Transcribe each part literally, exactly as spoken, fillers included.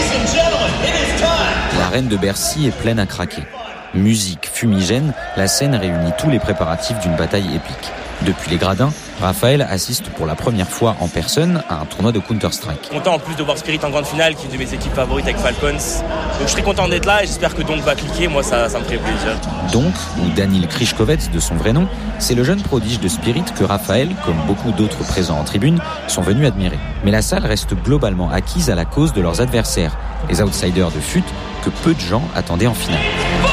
L'arène de Bercy est pleine à craquer. Musique, fumigène, la scène réunit tous les préparatifs d'une bataille épique. Depuis les gradins, Raphaël assiste pour la première fois en personne à un tournoi de Counter-Strike. Content en plus de voir Spirit en grande finale, qui est une de mes équipes favorites avec Falcons. Donc je suis content d'être là et j'espère que Donk va cliquer, moi ça, ça me ferait plaisir. Donk, ou Danil Krichkovets de son vrai nom, c'est le jeune prodige de Spirit que Raphaël, comme beaucoup d'autres présents en tribune, sont venus admirer. Mais la salle reste globalement acquise à la cause de leurs adversaires, les outsiders de F U T que peu de gens attendaient en finale.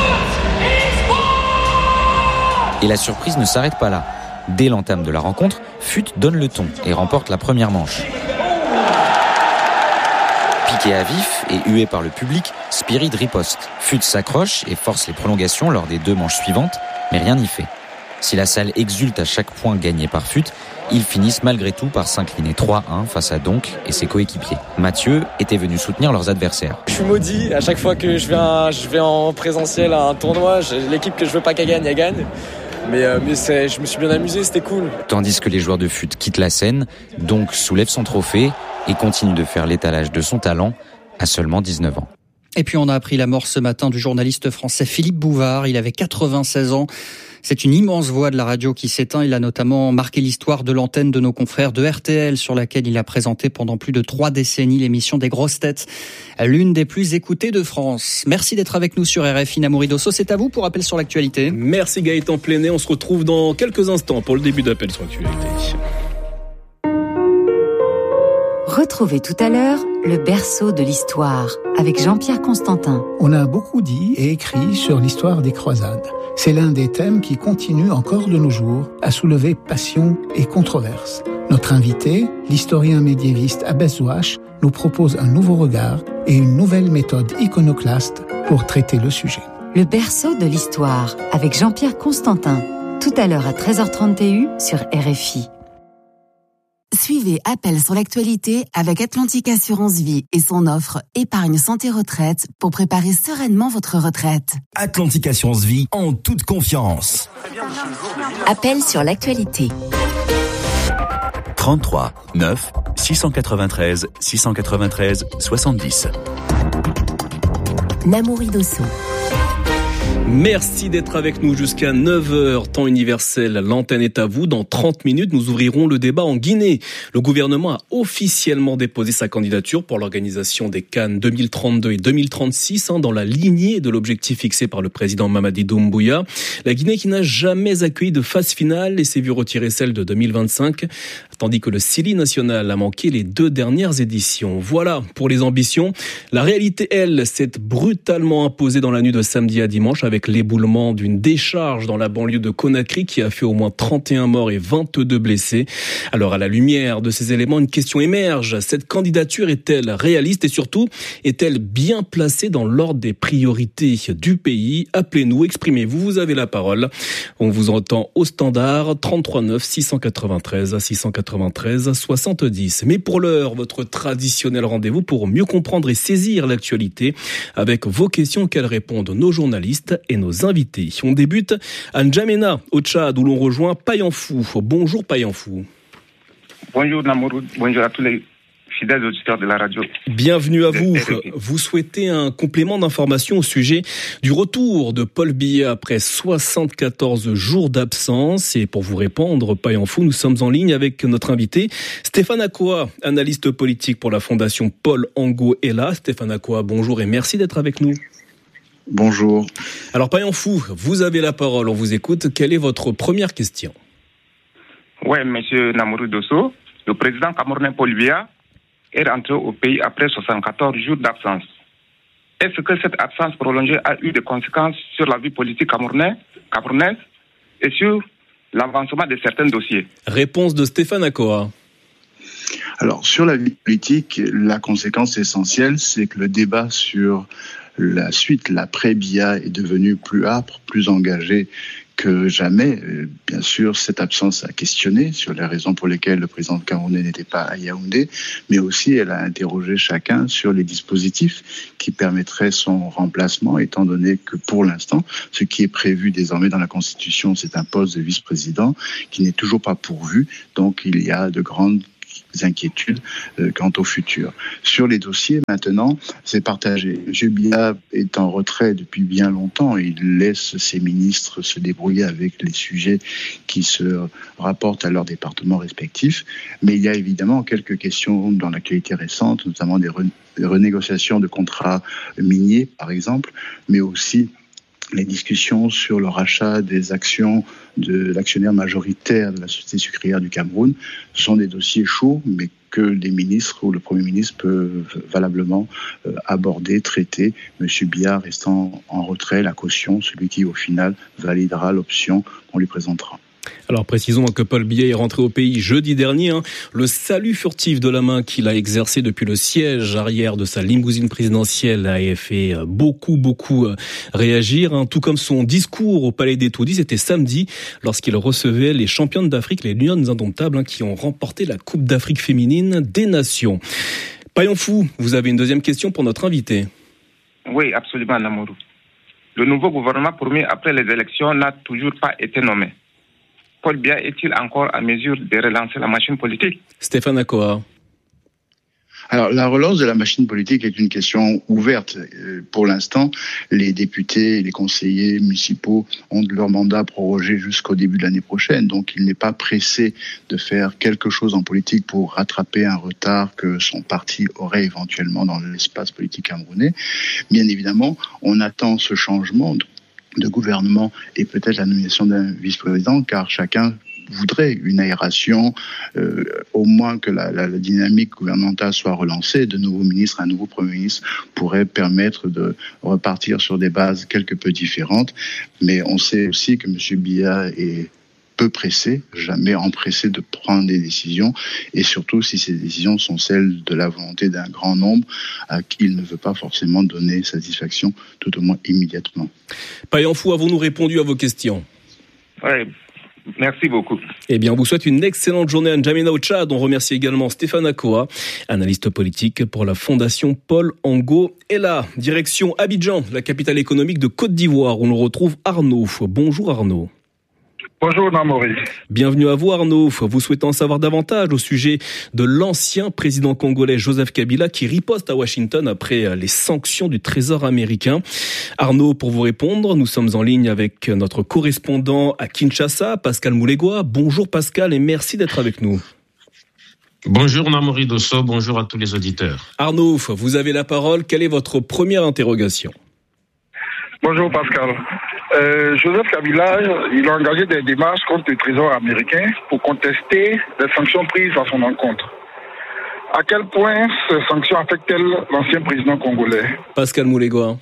Et la surprise ne s'arrête pas là. Dès l'entame de la rencontre, F U T donne le ton et remporte la première manche. Piqué à vif et hué par le public, Spirit riposte. F U T s'accroche et force les prolongations lors des deux manches suivantes, mais rien n'y fait. Si la salle exulte à chaque point gagné par F U T, ils finissent malgré tout par s'incliner trois un face à Donk et ses coéquipiers. Mathieu était venu soutenir leurs adversaires. Je suis maudit, à chaque fois que je vais, je vais en présentiel à un tournoi, l'équipe que je veux pas qu'elle gagne, elle gagne. Mais, euh, mais c'est, je me suis bien amusé, c'était cool. Tandis que les joueurs de F U T quittent la scène, Donk soulève son trophée et continue de faire l'étalage de son talent à seulement dix-neuf ans. Et puis on a appris la mort ce matin du journaliste français Philippe Bouvard. Il avait quatre-vingt-seize ans. C'est une immense voix de la radio qui s'éteint. Il a notamment marqué l'histoire de l'antenne de nos confrères de R T L, sur laquelle il a présenté pendant plus de trois décennies l'émission des grosses têtes, l'une des plus écoutées de France. Merci d'être avec nous sur R F I. Namouri Dosso, c'est à vous pour Appel sur l'actualité. Merci Gaëtan Plenet. On se retrouve dans quelques instants pour le début d'Appel sur l'actualité. Retrouvez tout à l'heure le berceau de l'histoire avec Jean-Pierre Constantin. On a beaucoup dit et écrit sur l'histoire des croisades. C'est l'un des thèmes qui continue encore de nos jours à soulever passion et controverse. Notre invité, l'historien médiéviste Abbès Zouache, nous propose un nouveau regard et une nouvelle méthode iconoclaste pour traiter le sujet. Le berceau de l'histoire avec Jean-Pierre Constantin. Tout à l'heure à treize heures trente sur R F I. Suivez Appel sur l'actualité avec Atlantique Assurance Vie et son offre Épargne Santé Retraite pour préparer sereinement votre retraite. Atlantique Assurance Vie en toute confiance. Appel sur l'actualité. trente-trois neuf six cent quatre-vingt-treize six cent quatre-vingt-treize soixante-dix. Namouri Dosso. Merci d'être avec nous jusqu'à neuf heures, temps universel. L'antenne est à vous. Dans trente minutes, nous ouvrirons le débat en Guinée. Le gouvernement a officiellement déposé sa candidature pour l'organisation des CAN deux mille trente-deux et deux mille trente-six, hein, dans la lignée de l'objectif fixé par le président Mamadi Doumbouya. La Guinée qui n'a jamais accueilli de phase finale et s'est vue retirer celle de deux mille vingt-cinq, tandis que le Sili national a manqué les deux dernières éditions. Voilà pour les ambitions. La réalité, elle, s'est brutalement imposée dans la nuit de samedi à dimanche avec l'éboulement d'une décharge dans la banlieue de Conakry qui a fait au moins trente et un morts et vingt-deux blessés. Alors à la lumière de ces éléments, une question émerge. Cette candidature est-elle réaliste et surtout est-elle bien placée dans l'ordre des priorités du pays? Appelez-nous, exprimez-vous, vous avez la parole. On vous entend au standard trente-trois neuf six cent quatre-vingt-treize six cent quatre-vingt-treize soixante-dix. Mais pour l'heure, votre traditionnel rendez-vous pour mieux comprendre et saisir l'actualité avec vos questions auxquelles répondent nos journalistes et nos invités. On débute à N'Djamena, au Tchad, où l'on rejoint Payanfou. Bonjour Payanfou. Bonjour Namourou, bonjour à tous les fidèles auditeurs de la radio. Bienvenue à vous. Vous souhaitez un complément d'information au sujet du retour de Paul Biya après soixante-quatorze jours d'absence. Et pour vous répondre, Payanfou, nous sommes en ligne avec notre invité, Stéphane Akoa, analyste politique pour la Fondation Paul Ango-Ella. Stéphane Akoa, bonjour et merci d'être avec nous. Bonjour. Alors, Payanfou, vous avez la parole, on vous écoute. Quelle est votre première question? Oui, monsieur Namourou Dosso, le président camerounais Paul Biya est rentré au pays après soixante-quatorze jours d'absence. Est-ce que cette absence prolongée a eu des conséquences sur la vie politique camerounaise, camerounaise et sur l'avancement de certains dossiers? Réponse de Stéphane Akoa. Alors, sur la vie politique, la conséquence essentielle, c'est que le débat sur la suite, l'après-Biya, est devenu plus âpre, plus engagé que jamais. Bien sûr, cette absence a questionné sur les raisons pour lesquelles le président camerounais n'était pas à Yaoundé, mais aussi elle a interrogé chacun sur les dispositifs qui permettraient son remplacement, étant donné que pour l'instant, ce qui est prévu désormais dans la Constitution, c'est un poste de vice-président qui n'est toujours pas pourvu. Donc il y a de grandes inquiétudes euh, quant au futur. Sur les dossiers, maintenant, c'est partagé. M. Biya est en retrait depuis bien longtemps. Il laisse ses ministres se débrouiller avec les sujets qui se rapportent à leurs départements respectifs. Mais il y a évidemment quelques questions dans l'actualité récente, notamment des, re- des renégociations de contrats miniers, par exemple, mais aussi les discussions sur le rachat des actions de l'actionnaire majoritaire de la société sucrière du Cameroun. Ce sont des dossiers chauds, mais que les ministres ou le Premier ministre peuvent valablement euh, aborder, traiter. M. Biya restant en retrait, la caution, celui qui au final validera l'option qu'on lui présentera. Alors précisons que Paul Biya est rentré au pays jeudi dernier. Hein. Le salut furtif de la main qu'il a exercé depuis le siège arrière de sa limousine présidentielle a fait beaucoup, beaucoup réagir. Hein. Tout comme son discours au Palais des Taudis, c'était samedi lorsqu'il recevait les championnes d'Afrique, les Lions indomptables, hein, qui ont remporté la Coupe d'Afrique féminine des Nations. Payanfou, vous avez une deuxième question pour notre invité. Oui, absolument, Namourou. Le nouveau gouvernement promis après les élections n'a toujours pas été nommé. Paul Biya est-il encore à mesure de relancer la machine politique ? Stéphane Akoa. Alors, la relance de la machine politique est une question ouverte. Pour l'instant, les députés et les conseillers municipaux ont leur mandat prorogé jusqu'au début de l'année prochaine. Donc, il n'est pas pressé de faire quelque chose en politique pour rattraper un retard que son parti aurait éventuellement dans l'espace politique camerounais. Bien évidemment, on attend ce changement de gouvernement et peut-être la nomination d'un vice-président, car chacun voudrait une aération, euh, au moins que la, la, la dynamique gouvernementale soit relancée. De nouveaux ministres, un nouveau Premier ministre pourrait permettre de repartir sur des bases quelque peu différentes. Mais on sait aussi que M. Biya est peu pressé, jamais empressé de prendre des décisions, et surtout si ces décisions sont celles de la volonté d'un grand nombre à qui il ne veut pas forcément donner satisfaction, tout au moins immédiatement. Payanfou, avons-nous répondu à vos questions ? Oui, merci beaucoup. Eh bien, on vous souhaite une excellente journée à N'Djamena au Tchad. On remercie également Stéphane Akoa, analyste politique pour la Fondation Paul Ango. Et là, direction Abidjan, la capitale économique de Côte d'Ivoire, où l'on retrouve Arnaud. Bonjour Arnaud. Bonjour Namori. Bienvenue à vous Arnaud. Vous souhaitant en savoir davantage au sujet de l'ancien président congolais Joseph Kabila qui riposte à Washington après les sanctions du Trésor américain. Arnaud, pour vous répondre, nous sommes en ligne avec notre correspondant à Kinshasa, Pascal Moulégois. Bonjour Pascal et merci d'être avec nous. Bonjour Namori Dosso, bonjour à tous les auditeurs. Arnaud, vous avez la parole. Quelle est votre première interrogation ? Bonjour Pascal. Euh, Joseph Kabila, il a engagé des démarches contre le Trésor américain pour contester les sanctions prises à son encontre. À quel point ces sanctions affectent-elles l'ancien président congolais ? Pascal Moulégois.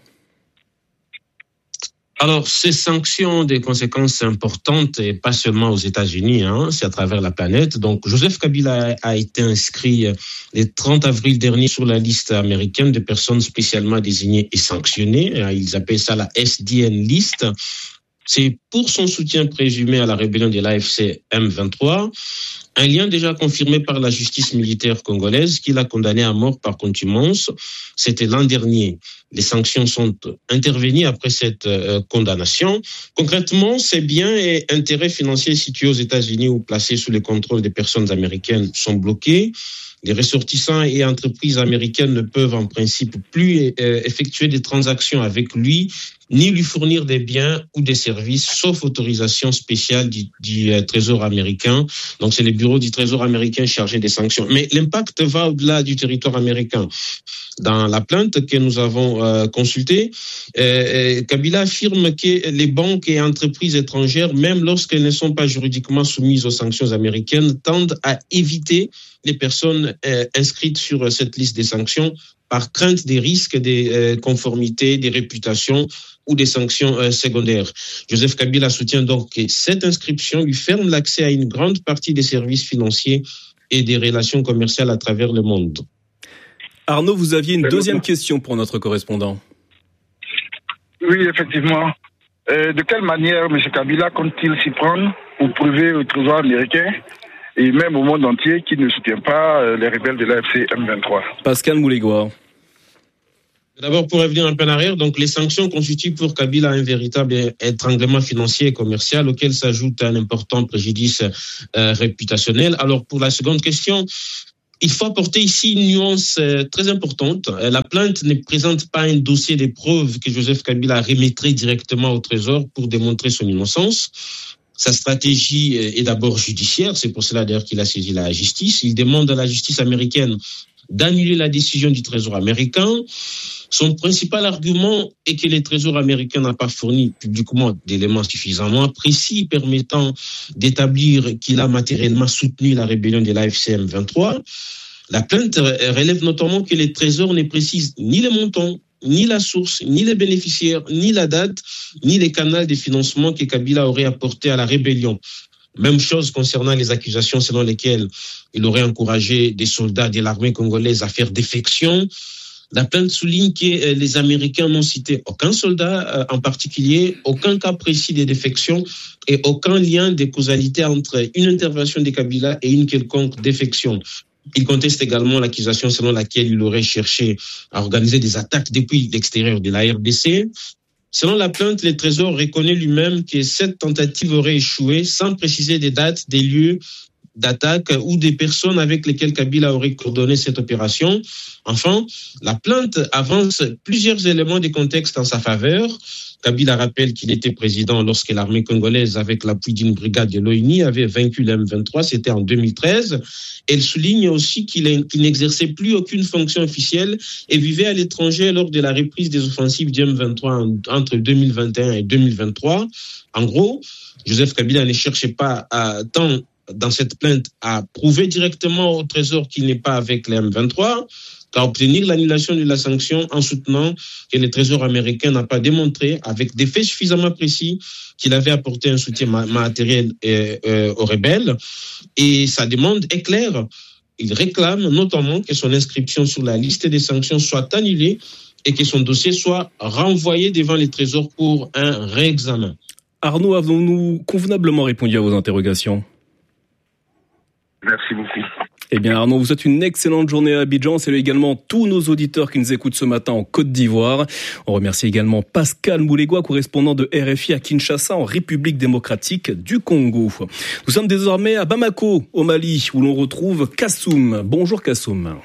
Alors, ces sanctions ont des conséquences importantes, et pas seulement aux États-Unis, hein, c'est à travers la planète. Donc, Joseph Kabila a été inscrit le trente avril dernier sur la liste américaine de personnes spécialement désignées et sanctionnées. Ils appellent ça la S D N list. C'est pour son soutien présumé à la rébellion de l'A F C M vingt-trois, un lien déjà confirmé par la justice militaire congolaise qui l'a condamné à mort par contumace. C'était l'an dernier. Les sanctions sont intervenues après cette euh, condamnation. Concrètement, ces biens et intérêts financiers situés aux États-Unis ou placés sous le contrôle des personnes américaines sont bloqués. Les ressortissants et entreprises américaines ne peuvent en principe plus euh, effectuer des transactions avec lui, ni lui fournir des biens ou des services, sauf autorisation spéciale du, du euh, Trésor américain. Donc, c'est le bureau du Trésor américain chargé des sanctions. Mais l'impact va au-delà du territoire américain. Dans la plainte que nous avons euh, consultée, euh, Kabila affirme que les banques et entreprises étrangères, même lorsqu'elles ne sont pas juridiquement soumises aux sanctions américaines, tendent à éviter les personnes euh, inscrites sur cette liste des sanctions par crainte des risques des euh, conformités, des réputations ou des sanctions euh, secondaires. Joseph Kabila soutient donc que cette inscription lui ferme l'accès à une grande partie des services financiers et des relations commerciales à travers le monde. Arnaud, vous aviez une deuxième question pour notre correspondant. Oui, effectivement. Euh, de quelle manière M. Kabila compte-t-il s'y prendre pour prouver au Trésor américain et même au monde entier qu'il ne soutient pas euh, les rebelles de l'A F C M vingt-trois ? Pascal Moulégois. D'abord, pour revenir un peu en arrière, donc les sanctions constituent pour Kabila un véritable étranglement financier et commercial auquel s'ajoute un important préjudice euh, réputationnel. Alors, pour la seconde question, il faut apporter ici une nuance très importante. La plainte ne présente pas un dossier de preuves que Joseph Kabila remettrait directement au Trésor pour démontrer son innocence. Sa stratégie est d'abord judiciaire, c'est pour cela d'ailleurs qu'il a saisi la justice. Il demande à la justice américaine d'annuler la décision du Trésor américain. Son principal argument est que le Trésor américain n'a pas fourni publiquement d'éléments suffisamment précis permettant d'établir qu'il a matériellement soutenu la rébellion de l'A F C M vingt-trois. La plainte relève notamment que le Trésor ne précise ni le montant, ni la source, ni les bénéficiaires, ni la date, ni les canaux de financement que Kabila aurait apporté à la rébellion. Même chose concernant les accusations selon lesquelles il aurait encouragé des soldats de l'armée congolaise à faire défection. La plainte souligne que les Américains n'ont cité aucun soldat en particulier, aucun cas précis de défection et aucun lien de causalité entre une intervention de Kabila et une quelconque défection. Il conteste également l'accusation selon laquelle il aurait cherché à organiser des attaques depuis l'extérieur de la R D C. Selon la plainte, le Trésor reconnaît lui-même que cette tentative aurait échoué sans préciser des dates, des lieux d'attaque ou des personnes avec lesquelles Kabila aurait coordonné cette opération. Enfin, la plainte avance plusieurs éléments de contexte en sa faveur. Kabila rappelle qu'il était président lorsque l'armée congolaise, avec l'appui d'une brigade de l'O N U, avait vaincu le M vingt-trois, c'était en deux mille treize. Elle souligne aussi qu'il, est, qu'il n'exerçait plus aucune fonction officielle et vivait à l'étranger lors de la reprise des offensives du M vingt-trois en, entre deux mille vingt et un et deux mille vingt-trois. En gros, Joseph Kabila ne cherchait pas à tant dans cette plainte à prouver directement au Trésor qu'il n'est pas avec le M vingt-trois, qu'à obtenir l'annulation de la sanction en soutenant que le Trésor américain n'a pas démontré, avec des faits suffisamment précis, qu'il avait apporté un soutien matériel euh, euh, aux rebelles. Et sa demande est claire. Il réclame notamment que son inscription sur la liste des sanctions soit annulée et que son dossier soit renvoyé devant les Trésors pour un réexamen. Arnaud, avons-nous convenablement répondu à vos interrogations ? Merci beaucoup. Eh bien Arnaud, vous souhaite une excellente journée à Abidjan. Salut également tous nos auditeurs qui nous écoutent ce matin en Côte d'Ivoire. On remercie également Pascal Moulegua, correspondant de R F I à Kinshasa en République démocratique du Congo. Nous sommes désormais à Bamako, au Mali, où l'on retrouve Kassoum. Bonjour Kassoum.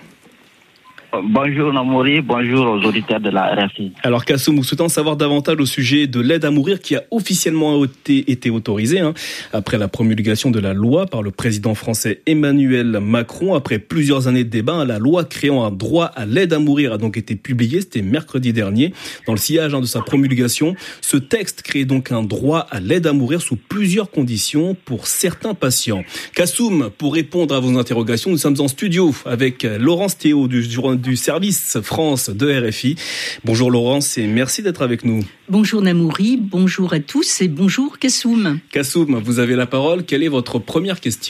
Bonjour Namouri, bonjour aux auditeurs de la R F I. Alors Kassoum, nous souhaitons savoir davantage au sujet de l'aide à mourir qui a officiellement été, été autorisée hein, après la promulgation de la loi par le président français Emmanuel Macron. Après plusieurs années de débat, la loi créant un droit à l'aide à mourir a donc été publiée, c'était mercredi dernier. Dans le sillage hein, de sa promulgation, ce texte crée donc un droit à l'aide à mourir sous plusieurs conditions pour certains patients. Kassoum, pour répondre à vos interrogations, nous sommes en studio avec Laurence Théo du journal du service France de R F I. Bonjour Laurence et merci d'être avec nous. Bonjour Namouri, bonjour à tous et bonjour Kassoum. Kassoum, vous avez la parole. Quelle est votre première question ?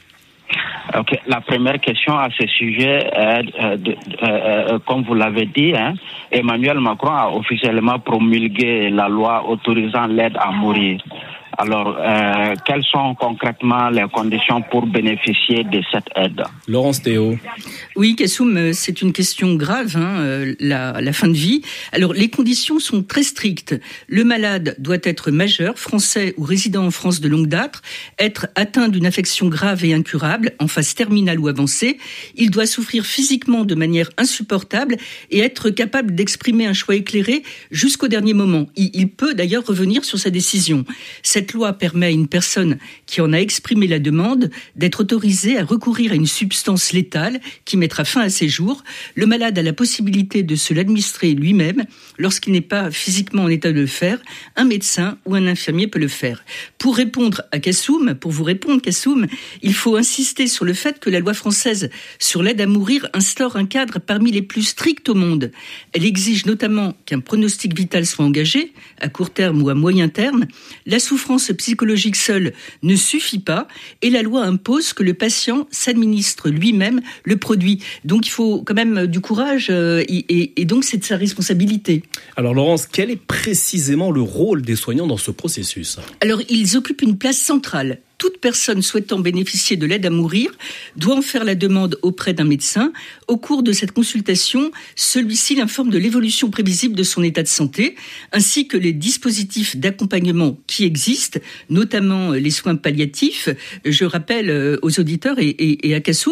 Okay. La première question à ce sujet, euh, de, euh, euh, comme vous l'avez dit, hein, Emmanuel Macron a officiellement promulgué la loi autorisant l'aide à mourir. Alors, euh, quelles sont concrètement les conditions pour bénéficier de cette aide ? Laurence Théo. Oui, Kassoum, c'est une question grave, hein, la, la fin de vie. Alors, les conditions sont très strictes. Le malade doit être majeur, français ou résident en France de longue date, être atteint d'une affection grave et incurable, en phase terminale ou avancée. Il doit souffrir physiquement de manière insupportable et être capable d'exprimer un choix éclairé jusqu'au dernier moment. Il, il peut d'ailleurs revenir sur sa décision. Cette loi permet à une personne qui en a exprimé la demande d'être autorisée à recourir à une substance létale qui mettra fin à ses jours. Le malade a la possibilité de se l'administrer lui-même lorsqu'il n'est pas physiquement en état de le faire. Un médecin ou un infirmier peut le faire. Pour répondre à Kassoum, pour vous répondre Kassoum, il faut insister sur le fait que la loi française sur l'aide à mourir instaure un cadre parmi les plus stricts au monde. Elle exige notamment qu'un pronostic vital soit engagé, à court terme ou à moyen terme. La souffrance psychologique seule ne suffit pas et la loi impose que le patient s'administre lui-même le produit. Donc il faut quand même du courage euh, et, et donc c'est de sa responsabilité. Alors Laurence, quel est précisément le rôle des soignants dans ce processus ? Alors ils occupent une place centrale. Toute personne souhaitant bénéficier de l'aide à mourir doit en faire la demande auprès d'un médecin. Au cours de cette consultation, celui-ci l'informe de l'évolution prévisible de son état de santé, ainsi que les dispositifs d'accompagnement qui existent, notamment les soins palliatifs. Je rappelle aux auditeurs et, et, et à Kassoum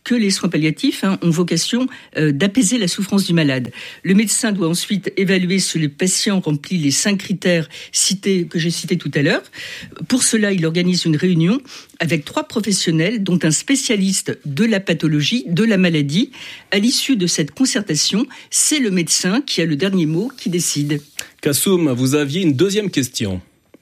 que les soins palliatifs hein, ont vocation euh, d'apaiser la souffrance du malade. Le médecin doit ensuite évaluer si le patient remplit les cinq critères cités, que j'ai cités tout à l'heure. Pour cela, il organise une réunion avec trois professionnels, dont un spécialiste de la pathologie, de la maladie. À l'issue de cette concertation, c'est le médecin qui a le dernier mot, qui décide. Kassoum, vous aviez une deuxième question.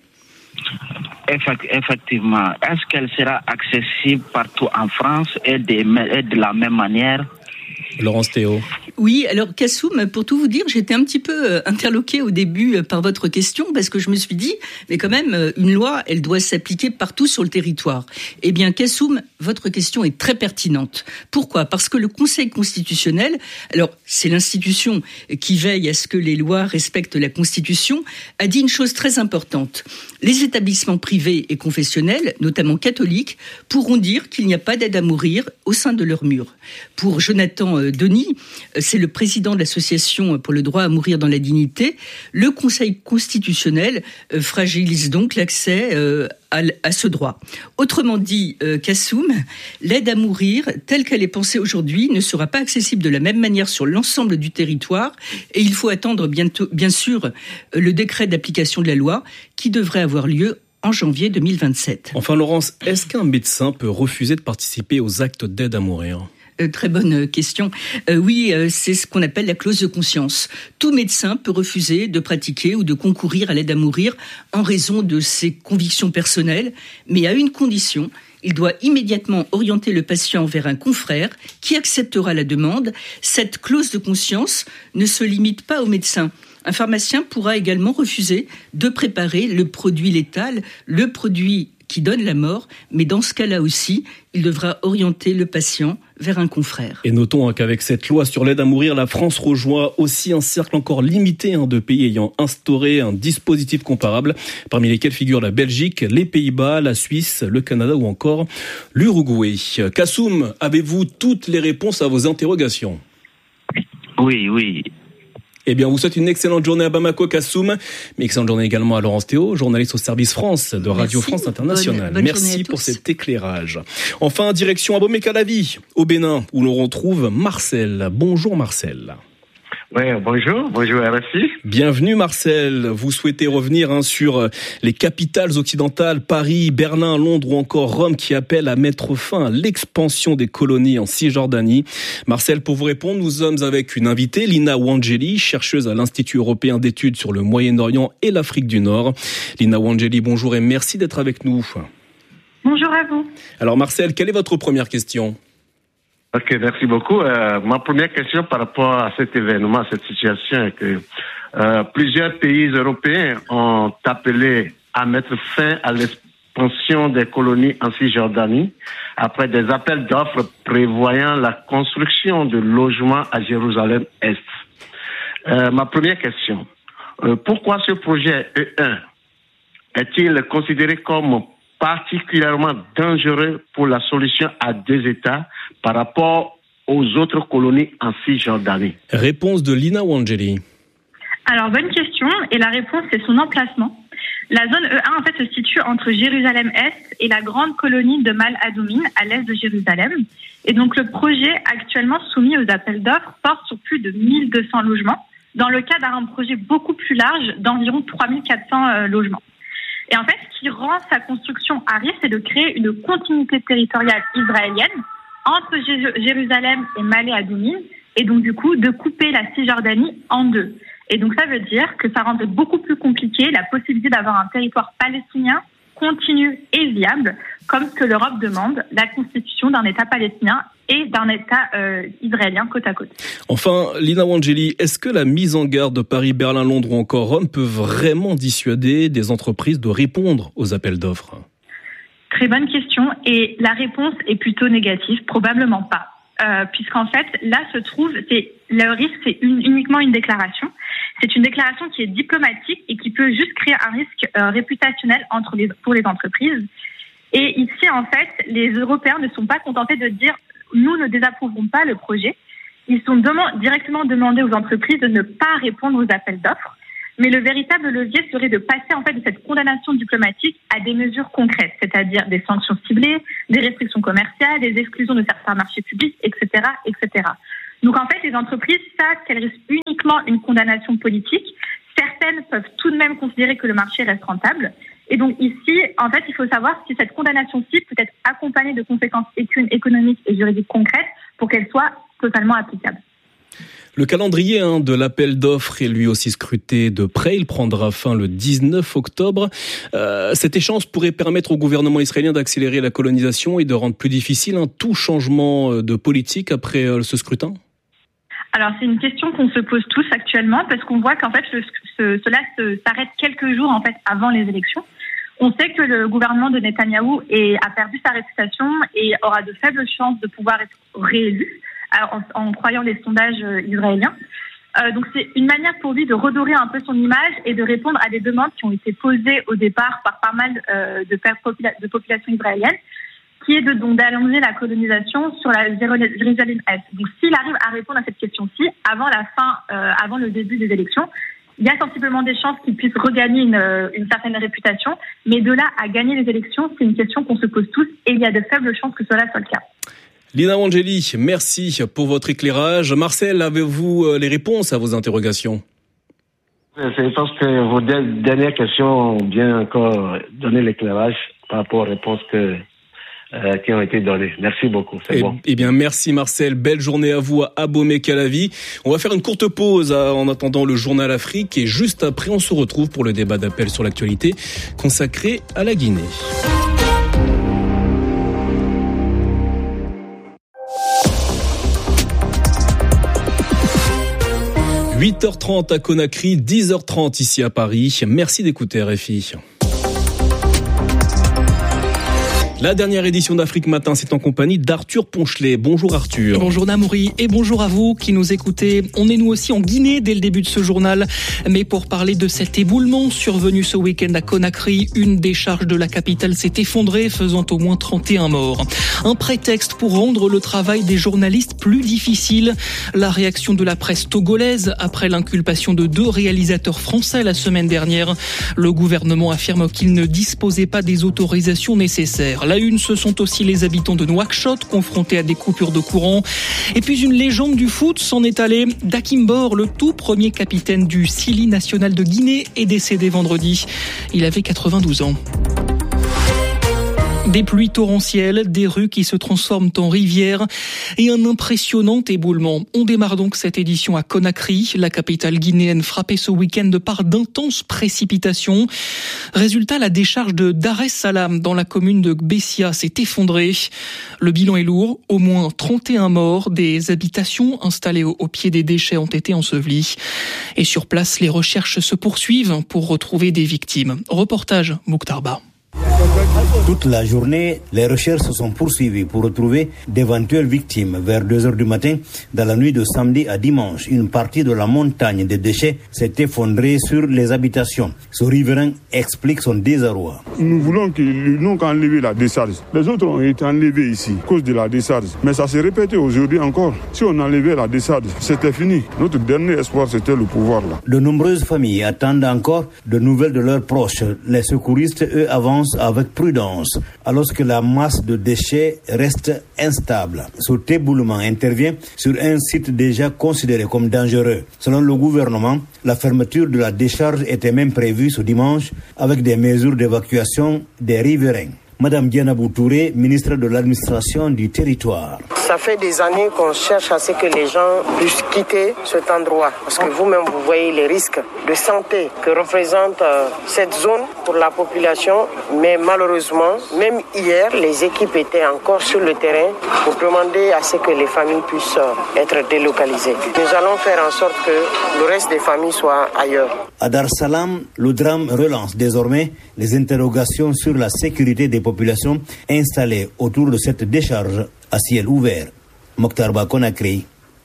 Effectivement. Est-ce qu'elle sera accessible partout en France et de, et de la même manière? Laurence Théo. Oui, alors Kassoum, pour tout vous dire, j'étais un petit peu interloquée au début par votre question parce que je me suis dit, mais quand même, une loi, elle doit s'appliquer partout sur le territoire. Eh bien, Kassoum, votre question est très pertinente. Pourquoi ? Parce que le Conseil constitutionnel, alors c'est l'institution qui veille à ce que les lois respectent la Constitution, a dit une chose très importante. Les établissements privés et confessionnels, notamment catholiques, pourront dire qu'il n'y a pas d'aide à mourir au sein de leurs murs. Pour Jonathan Denis, c'est le président de l'association pour le droit à mourir dans la dignité, le Conseil constitutionnel fragilise donc l'accès à, à ce droit. Autrement dit, Kassoum, l'aide à mourir telle qu'elle est pensée aujourd'hui ne sera pas accessible de la même manière sur l'ensemble du territoire et il faut attendre bientôt, bien sûr le décret d'application de la loi qui devrait avoir lieu en janvier deux mille vingt-sept. Enfin Laurence, est-ce qu'un médecin peut refuser de participer aux actes d'aide à mourir ? Euh, très bonne question. Euh, oui, euh, c'est ce qu'on appelle la clause de conscience. Tout médecin peut refuser de pratiquer ou de concourir à l'aide à mourir en raison de ses convictions personnelles, mais à une condition. Il doit immédiatement orienter le patient vers un confrère qui acceptera la demande. Cette clause de conscience ne se limite pas au médecin. Un pharmacien pourra également refuser de préparer le produit létal, le produit qui donne la mort, mais dans ce cas-là aussi, il devra orienter le patient vers un confrère. Et notons qu'avec cette loi sur l'aide à mourir, la France rejoint aussi un cercle encore limité de pays ayant instauré un dispositif comparable, parmi lesquels figurent la Belgique, les Pays-Bas, la Suisse, le Canada ou encore l'Uruguay. Kassoum, avez-vous toutes les réponses à vos interrogations ? Oui, oui. Eh bien, on vous souhaite une excellente journée à Bamako, Kassoum, mais excellente journée également à Laurence Théo, journaliste au service France de Radio Merci. France Internationale. Bonne, bonne Merci pour cet éclairage. Enfin, direction Abomey-Calavi, au Bénin, où l'on retrouve Marcel. Bonjour Marcel. Oui, bonjour, bonjour R F I. Bienvenue Marcel, vous souhaitez revenir hein, sur les capitales occidentales, Paris, Berlin, Londres ou encore Rome qui appellent à mettre fin à l'expansion des colonies en Cisjordanie. Marcel, pour vous répondre, nous sommes avec une invitée, Lina Wangeli, chercheuse à l'Institut européen d'études sur le Moyen-Orient et l'Afrique du Nord. Lina Wangeli, bonjour et merci d'être avec nous. Bonjour à vous. Alors Marcel, quelle est votre première question ? Ok, merci beaucoup. Euh, ma première question par rapport à cet événement, à cette situation, est que euh, plusieurs pays européens ont appelé à mettre fin à l'expansion des colonies en Cisjordanie après des appels d'offres prévoyant la construction de logements à Jérusalem-Est. Euh, ma première question, euh, pourquoi ce projet E un est-il considéré comme particulièrement dangereux pour la solution à deux États par rapport aux autres colonies en Cisjordanie? Réponse de Lina Wangeli. Alors, bonne question. Et la réponse, c'est son emplacement. La zone E un, en fait, se situe entre Jérusalem-Est et la grande colonie de Mal Adoumim, à l'est de Jérusalem. Et donc, le projet actuellement soumis aux appels d'offres porte sur plus de mille deux cents logements, dans le cadre d'un projet beaucoup plus large d'environ trois mille quatre cents euh, logements. Et en fait, ce qui rend sa construction à risque, c'est de créer une continuité territoriale israélienne entre J- Jérusalem et Malé Adoumim, et donc du coup de couper la Cisjordanie en deux. Et donc ça veut dire que ça rend beaucoup plus compliqué la possibilité d'avoir un territoire palestinien continu et viable, comme ce que l'Europe demande, la constitution d'un État palestinien et d'un État euh, israélien côte à côte. Enfin, Lina Wangeli, est-ce que la mise en garde de Paris, Berlin, Londres ou encore Rome peut vraiment dissuader des entreprises de répondre aux appels d'offres ? Très bonne question, et la réponse est plutôt négative, probablement pas. Euh, puisqu'en fait, là se trouve, c'est, le risque, c'est une, uniquement une déclaration. C'est une déclaration qui est diplomatique et qui peut juste créer un risque euh, réputationnel entre les, pour les entreprises. Et ici, en fait, les Européens ne sont pas contentés de dire « nous ne désapprouverons pas le projet ». Ils sont demand, directement demandés aux entreprises de ne pas répondre aux appels d'offres. Mais le véritable levier serait de passer en fait de cette condamnation diplomatique à des mesures concrètes, c'est-à-dire des sanctions ciblées, des restrictions commerciales, des exclusions de certains marchés publics, et cetera, et cetera. Donc en fait, les entreprises savent qu'elles risquent uniquement une condamnation politique. Certaines peuvent tout de même considérer que le marché reste rentable. Et donc ici, en fait, il faut savoir si cette condamnation-ci peut être accompagnée de conséquences économiques et juridiques concrètes pour qu'elle soit totalement applicable. Le calendrier hein, de l'appel d'offres est lui aussi scruté de près. Il prendra fin le dix-neuf octobre. Euh, cet échéance pourrait permettre au gouvernement israélien d'accélérer la colonisation et de rendre plus difficile hein, tout changement de politique après euh, ce scrutin. Alors c'est une question qu'on se pose tous actuellement parce qu'on voit qu'en fait le, ce, cela se, s'arrête quelques jours en fait avant les élections. On sait que le gouvernement de Netanyahou est, a perdu sa réputation et aura de faibles chances de pouvoir être réélu en, en croyant les sondages israéliens. Euh, donc c'est une manière pour lui de redorer un peu son image et de répondre à des demandes qui ont été posées au départ par pas mal euh, de, popula- de populations israéliennes, qui est de, donc, d'allonger la colonisation sur la Jérusalem-Est. Donc s'il arrive à répondre à cette question-ci avant la fin, euh, avant le début des élections, il y a sensiblement des chances qu'il puisse regagner une, une certaine réputation, mais de là à gagner les élections, c'est une question qu'on se pose tous et il y a de faibles chances que cela soit le cas. Lina Wangeli, merci pour votre éclairage. Marcel, avez-vous les réponses à vos interrogations ? Je pense que vos dernières questions ont bien encore donné l'éclairage par rapport aux réponses que Euh, qui ont été donnés. Merci beaucoup. C'est eh, bon. Eh bien, merci Marcel. Belle journée à vous à Abomey-Calavi. On va faire une courte pause à, en attendant le journal Afrique et juste après, on se retrouve pour le débat d'appel sur l'actualité consacré à la Guinée. huit heures trente à Conakry, dix heures trente ici à Paris. Merci d'écouter R F I. La dernière édition d'Afrique Matin, c'est en compagnie d'Arthur Ponchelet. Bonjour Arthur. Bonjour Namouri et bonjour à vous qui nous écoutez. On est nous aussi en Guinée dès le début de ce journal. Mais pour parler de cet éboulement survenu ce week-end à Conakry, une décharge de la capitale s'est effondrée, faisant au moins trente et un morts. Un prétexte pour rendre le travail des journalistes plus difficile. La réaction de la presse togolaise après l'inculpation de deux réalisateurs français la semaine dernière. Le gouvernement affirme qu'il ne disposait pas des autorisations nécessaires. La une, ce sont aussi les habitants de Nouakchott confrontés à des coupures de courant. Et puis une légende du foot s'en est allée. Dakim Bor, le tout premier capitaine du Sili national de Guinée, est décédé vendredi. Il avait quatre-vingt-douze ans. Des pluies torrentielles, des rues qui se transforment en rivières et un impressionnant éboulement. On démarre donc cette édition à Conakry, la capitale guinéenne frappée ce week-end par d'intenses précipitations. Résultat, la décharge de Dar es Salaam dans la commune de Gbessia s'est effondrée. Le bilan est lourd, au moins trente et un morts, des habitations installées au, au pied des déchets ont été ensevelies. Et sur place, les recherches se poursuivent pour retrouver des victimes. Reportage Mouktarba. Toute la journée, les recherches se sont poursuivies pour retrouver d'éventuelles victimes. Vers deux heures du matin, dans la nuit de samedi à dimanche, une partie de la montagne des déchets s'est effondrée sur les habitations. Ce riverain explique son désarroi. Nous voulons qu'ils n'ont qu'à enlever la décharge. Les autres ont été enlevés ici à cause de la décharge. Mais ça s'est répété aujourd'hui encore. Si on enlevait la décharge, c'était fini. Notre dernier espoir, c'était le pouvoir là. De nombreuses familles attendent encore de nouvelles de leurs proches. Les secouristes, eux, avancent avec prudence, alors que la masse de déchets reste instable. Ce éboulement intervient sur un site déjà considéré comme dangereux. Selon le gouvernement, la fermeture de la décharge était même prévue ce dimanche avec des mesures d'évacuation des riverains. Madame Diana Boutouré, ministre de l'administration du territoire. Ça fait des années qu'on cherche à ce que les gens puissent quitter cet endroit. Parce que vous-même, vous voyez les risques de santé que représente euh, cette zone pour la population. Mais malheureusement, même hier, les équipes étaient encore sur le terrain pour demander à ce que les familles puissent euh, être délocalisées. Nous allons faire en sorte que le reste des familles soient ailleurs. À Dar es Salaam, le drame relance désormais les interrogations sur la sécurité des populations installées autour de cette décharge à ciel ouvert. Mokhtar Ba, Conakry,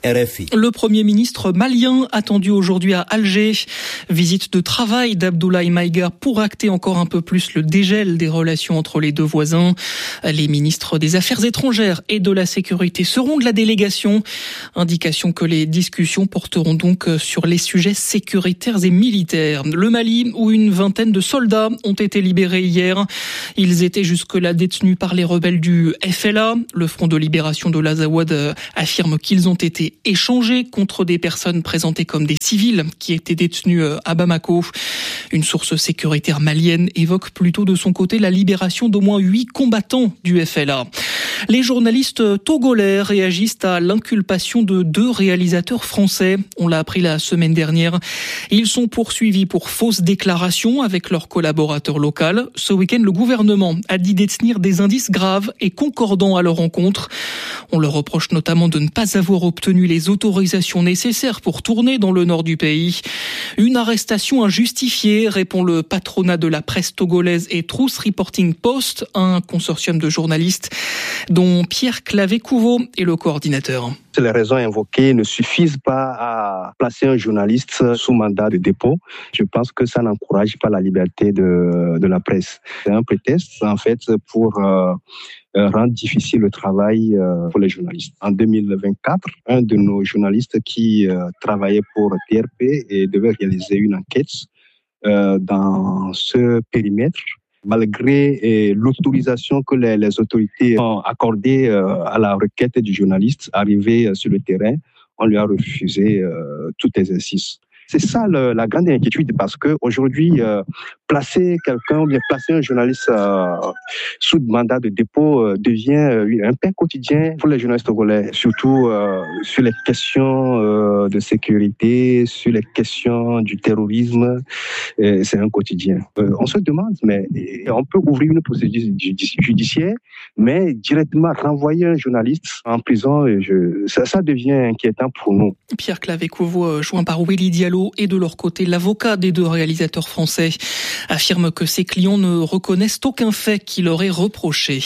R F I. Le Premier ministre malien attendu aujourd'hui à Alger. Visite de travail d'Abdoulaye Maïga pour acter encore un peu plus le dégel des relations entre les deux voisins. Les ministres des Affaires étrangères et de la Sécurité seront de la délégation. Indication que les discussions porteront donc sur les sujets sécuritaires et militaires. Le Mali, où une vingtaine de soldats ont été libérés hier. Ils étaient jusque-là détenus par les rebelles du F L A. Le Front de libération de l'Azawad affirme qu'ils ont été échangés contre des personnes présentées comme des civils qui étaient détenus à Bamako. Une source sécuritaire malienne évoque plutôt de son côté la libération d'au moins huit combattants du F L A. Les journalistes togolais réagissent à l'inculpation de deux réalisateurs français. On l'a appris la semaine dernière. Ils sont poursuivis pour fausses déclarations avec leur collaborateur local. Ce week-end, le gouvernement a dit détenir des indices graves et concordants à leur encontre. On leur reproche notamment de ne pas avoir obtenu les autorisations nécessaires pour tourner dans le nord du pays. Une arrestation injustifiée, répond le patronat de la presse togolaise et Truth Reporting Post, un consortium de journalistes dont Pierre Clavé-Couveau est le coordinateur. Les raisons invoquées ne suffisent pas à placer un journaliste sous mandat de dépôt. Je pense que ça n'encourage pas la liberté de, de la presse. C'est un prétexte, en fait, pour euh, rendre difficile le travail euh, pour les journalistes. En deux mille vingt-quatre, un de nos journalistes qui euh, travaillait pour T R P et devait réaliser une enquête euh, dans ce périmètre, malgré eh, l'autorisation que les, les autorités ont accordée euh, à la requête du journaliste arrivé euh, sur le terrain, on lui a refusé euh, tout exercice. C'est ça le, la grande inquiétude parce que aujourd'hui, euh, placer quelqu'un ou bien placer un journaliste euh, sous mandat de dépôt euh, devient euh, un pain quotidien pour les journalistes togolais, surtout euh, sur les questions euh, de sécurité, sur les questions du terrorisme. Euh, c'est un quotidien. Euh, on se demande, mais on peut ouvrir une procédure judiciaire, mais directement renvoyer un journaliste en prison, je, ça, ça devient inquiétant pour nous. Pierre Clavé-Couveau, joint par Willy Diallo, et de leur côté, l'avocat des deux réalisateurs français affirme que ses clients ne reconnaissent aucun fait qui leur est reproché.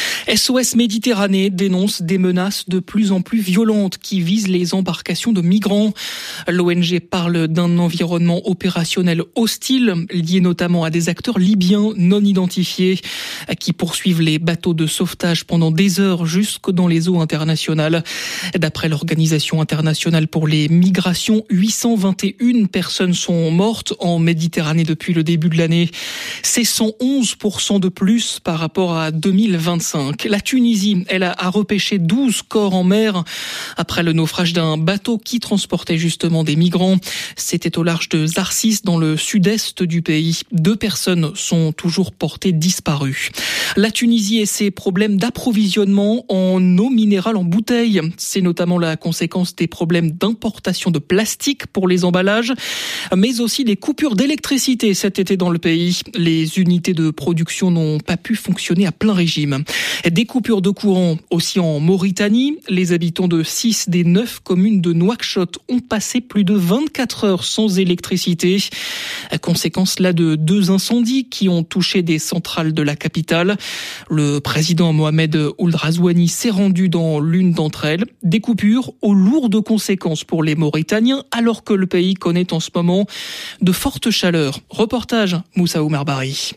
S O S Méditerranée dénonce des menaces de plus en plus violentes qui visent les embarcations de migrants. L'O N G parle d'un environnement opérationnel hostile, lié notamment à des acteurs libyens non identifiés qui poursuivent les bateaux de sauvetage pendant des heures jusque dans les eaux internationales. D'après l'Organisation internationale pour les migrations, huit cent vingt et une personnes sont mortes en Méditerranée depuis le début de l'année. C'est cent onze pour cent de plus par rapport à deux mille vingt-cinq. La Tunisie, elle a repêché douze corps en mer après le naufrage d'un bateau qui transportait justement des migrants. C'était au large de Zarsis, dans le sud-est du pays. Deux personnes sont toujours portées disparues. La Tunisie et ses problèmes d'approvisionnement en eau minérale en bouteilles. C'est notamment la conséquence des problèmes d'importation de plastique pour les emballages, mais aussi des coupures d'électricité cet été dans le pays. Les unités de production n'ont pas pu fonctionner à plein régime. Des coupures de courant aussi en Mauritanie. Les habitants de six des neuf communes de Nouakchott ont passé plus de vingt-quatre heures sans électricité. Conséquence là de deux incendies qui ont touché des centrales de la capitale. Le président Mohamed Ould Razouani s'est rendu dans l'une d'entre elles. Des coupures aux lourdes conséquences pour les Mauritaniens alors que le pays connaît en ce moment de fortes chaleurs. Reportage Moussa Oumar Bari.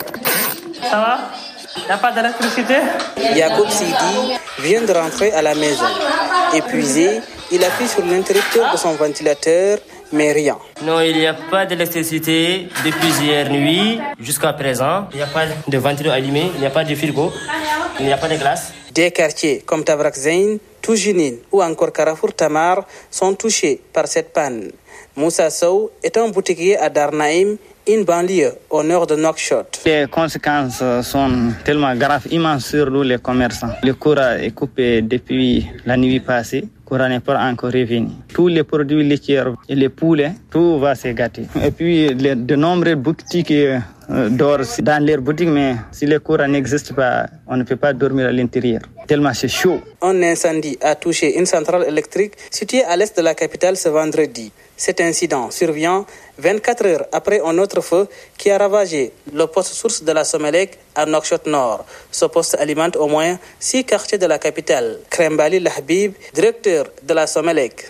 Ça va ? Il n'y a pas d'électricité ? Yacoub Sidi vient de rentrer à la maison. Épuisé, il appuie sur l'interrupteur de son ventilateur, mais rien. Non, il n'y a pas d'électricité depuis hier nuit jusqu'à présent. Il n'y a pas de ventilateur allumé, il n'y a pas de frigo, il n'y a pas de glace. Des quartiers comme Tabrak Zain, Toujinine ou encore Carrefour Tamar sont touchés par cette panne. Moussa Sow est un boutiquier à Darnaïm, une banlieue au nord de Nouakchott. Les conséquences sont tellement graves, immenses sur nous les commerçants. Le courant est coupé depuis la nuit passée. Le courant n'est pas encore revenu. Tous les produits laitiers et les poulets, tout va se gâter. Et puis les, de nombreuses boutiques euh, dorment dans leurs boutiques, mais si le courant n'existe pas, on ne peut pas dormir à l'intérieur. Tellement c'est chaud. Un incendie a touché une centrale électrique située à l'est de la capitale ce vendredi. Cet incident survient vingt-quatre heures après un autre feu qui a ravagé le poste source de la Somelec à Nouakchott Nord. Ce poste alimente au moins six quartiers de la capitale. Krembali Lahbib, directeur de la Somelec.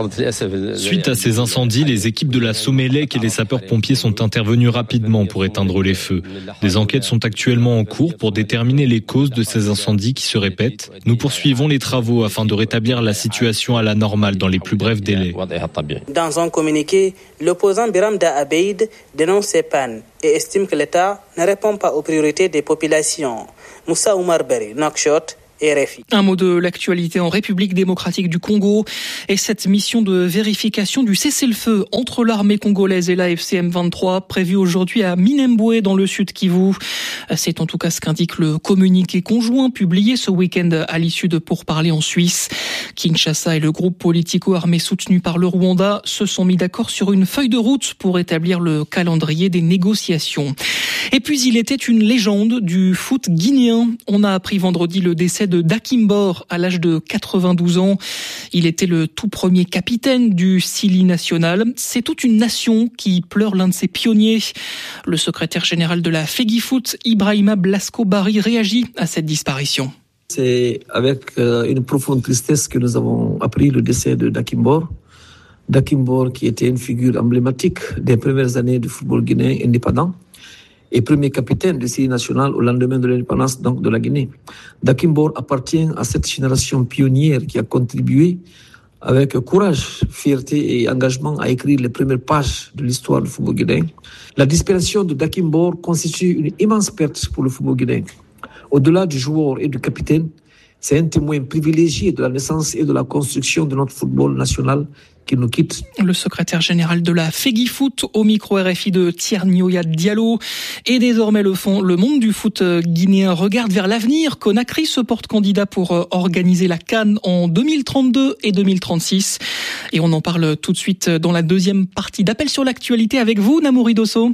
Suite à ces incendies, les équipes de la Somelec et les sapeurs-pompiers sont intervenus rapidement pour éteindre les feux. Des enquêtes sont actuellement en cours pour déterminer les causes de ces incendies qui se répètent. Nous poursuivons les travaux afin de rétablir la situation à la normale dans les plus brefs délais. Dans un communiqué, l'opposant Biram Da Abeid dénonce ces pannes et estime que l'État ne répond pas aux priorités des populations. Moussa Oumar Beri, Nouakchott, R F I. Un mot de l'actualité en République démocratique du Congo et cette mission de vérification du cessez-le-feu entre l'armée congolaise et la F C M vingt-trois prévue aujourd'hui à Minembwe dans le sud Kivu. C'est en tout cas ce qu'indique le communiqué conjoint publié ce week-end à l'issue de pourparlers en Suisse. Kinshasa et le groupe politico-armé soutenu par le Rwanda se sont mis d'accord sur une feuille de route pour établir le calendrier des négociations. Et puis il était une légende du foot guinéen. On a appris vendredi le décès de Dakimbor à l'âge de quatre-vingt-douze ans. Il était le tout premier capitaine du Sili national. C'est toute une nation qui pleure l'un de ses pionniers. Le secrétaire général de la Fegifoot, Ibrahima Blasco Barry, réagit à cette disparition. C'est avec une profonde tristesse que nous avons appris le décès de Dakimbor. Dakimbor qui était une figure emblématique des premières années du football guinéen indépendant et premier capitaine du Sili national au lendemain de l'indépendance donc de la Guinée. Dakimbor appartient à cette génération pionnière qui a contribué avec courage, fierté et engagement à écrire les premières pages de l'histoire du football guinéen. La disparition de Dakimbor constitue une immense perte pour le football guinéen. Au-delà du joueur et du capitaine, c'est un témoin privilégié de la naissance et de la construction de notre football national qui nous quitte. Le secrétaire général de la Fegifoot au micro R F I de Thierry Diallo. Et désormais le, fond, le monde du foot guinéen regarde vers l'avenir. Conakry se porte candidat pour organiser la CAN en deux mille trente-deux et deux mille trente-six. Et on en parle tout de suite dans la deuxième partie d'Appel sur l'actualité avec vous, Namouri Dosso.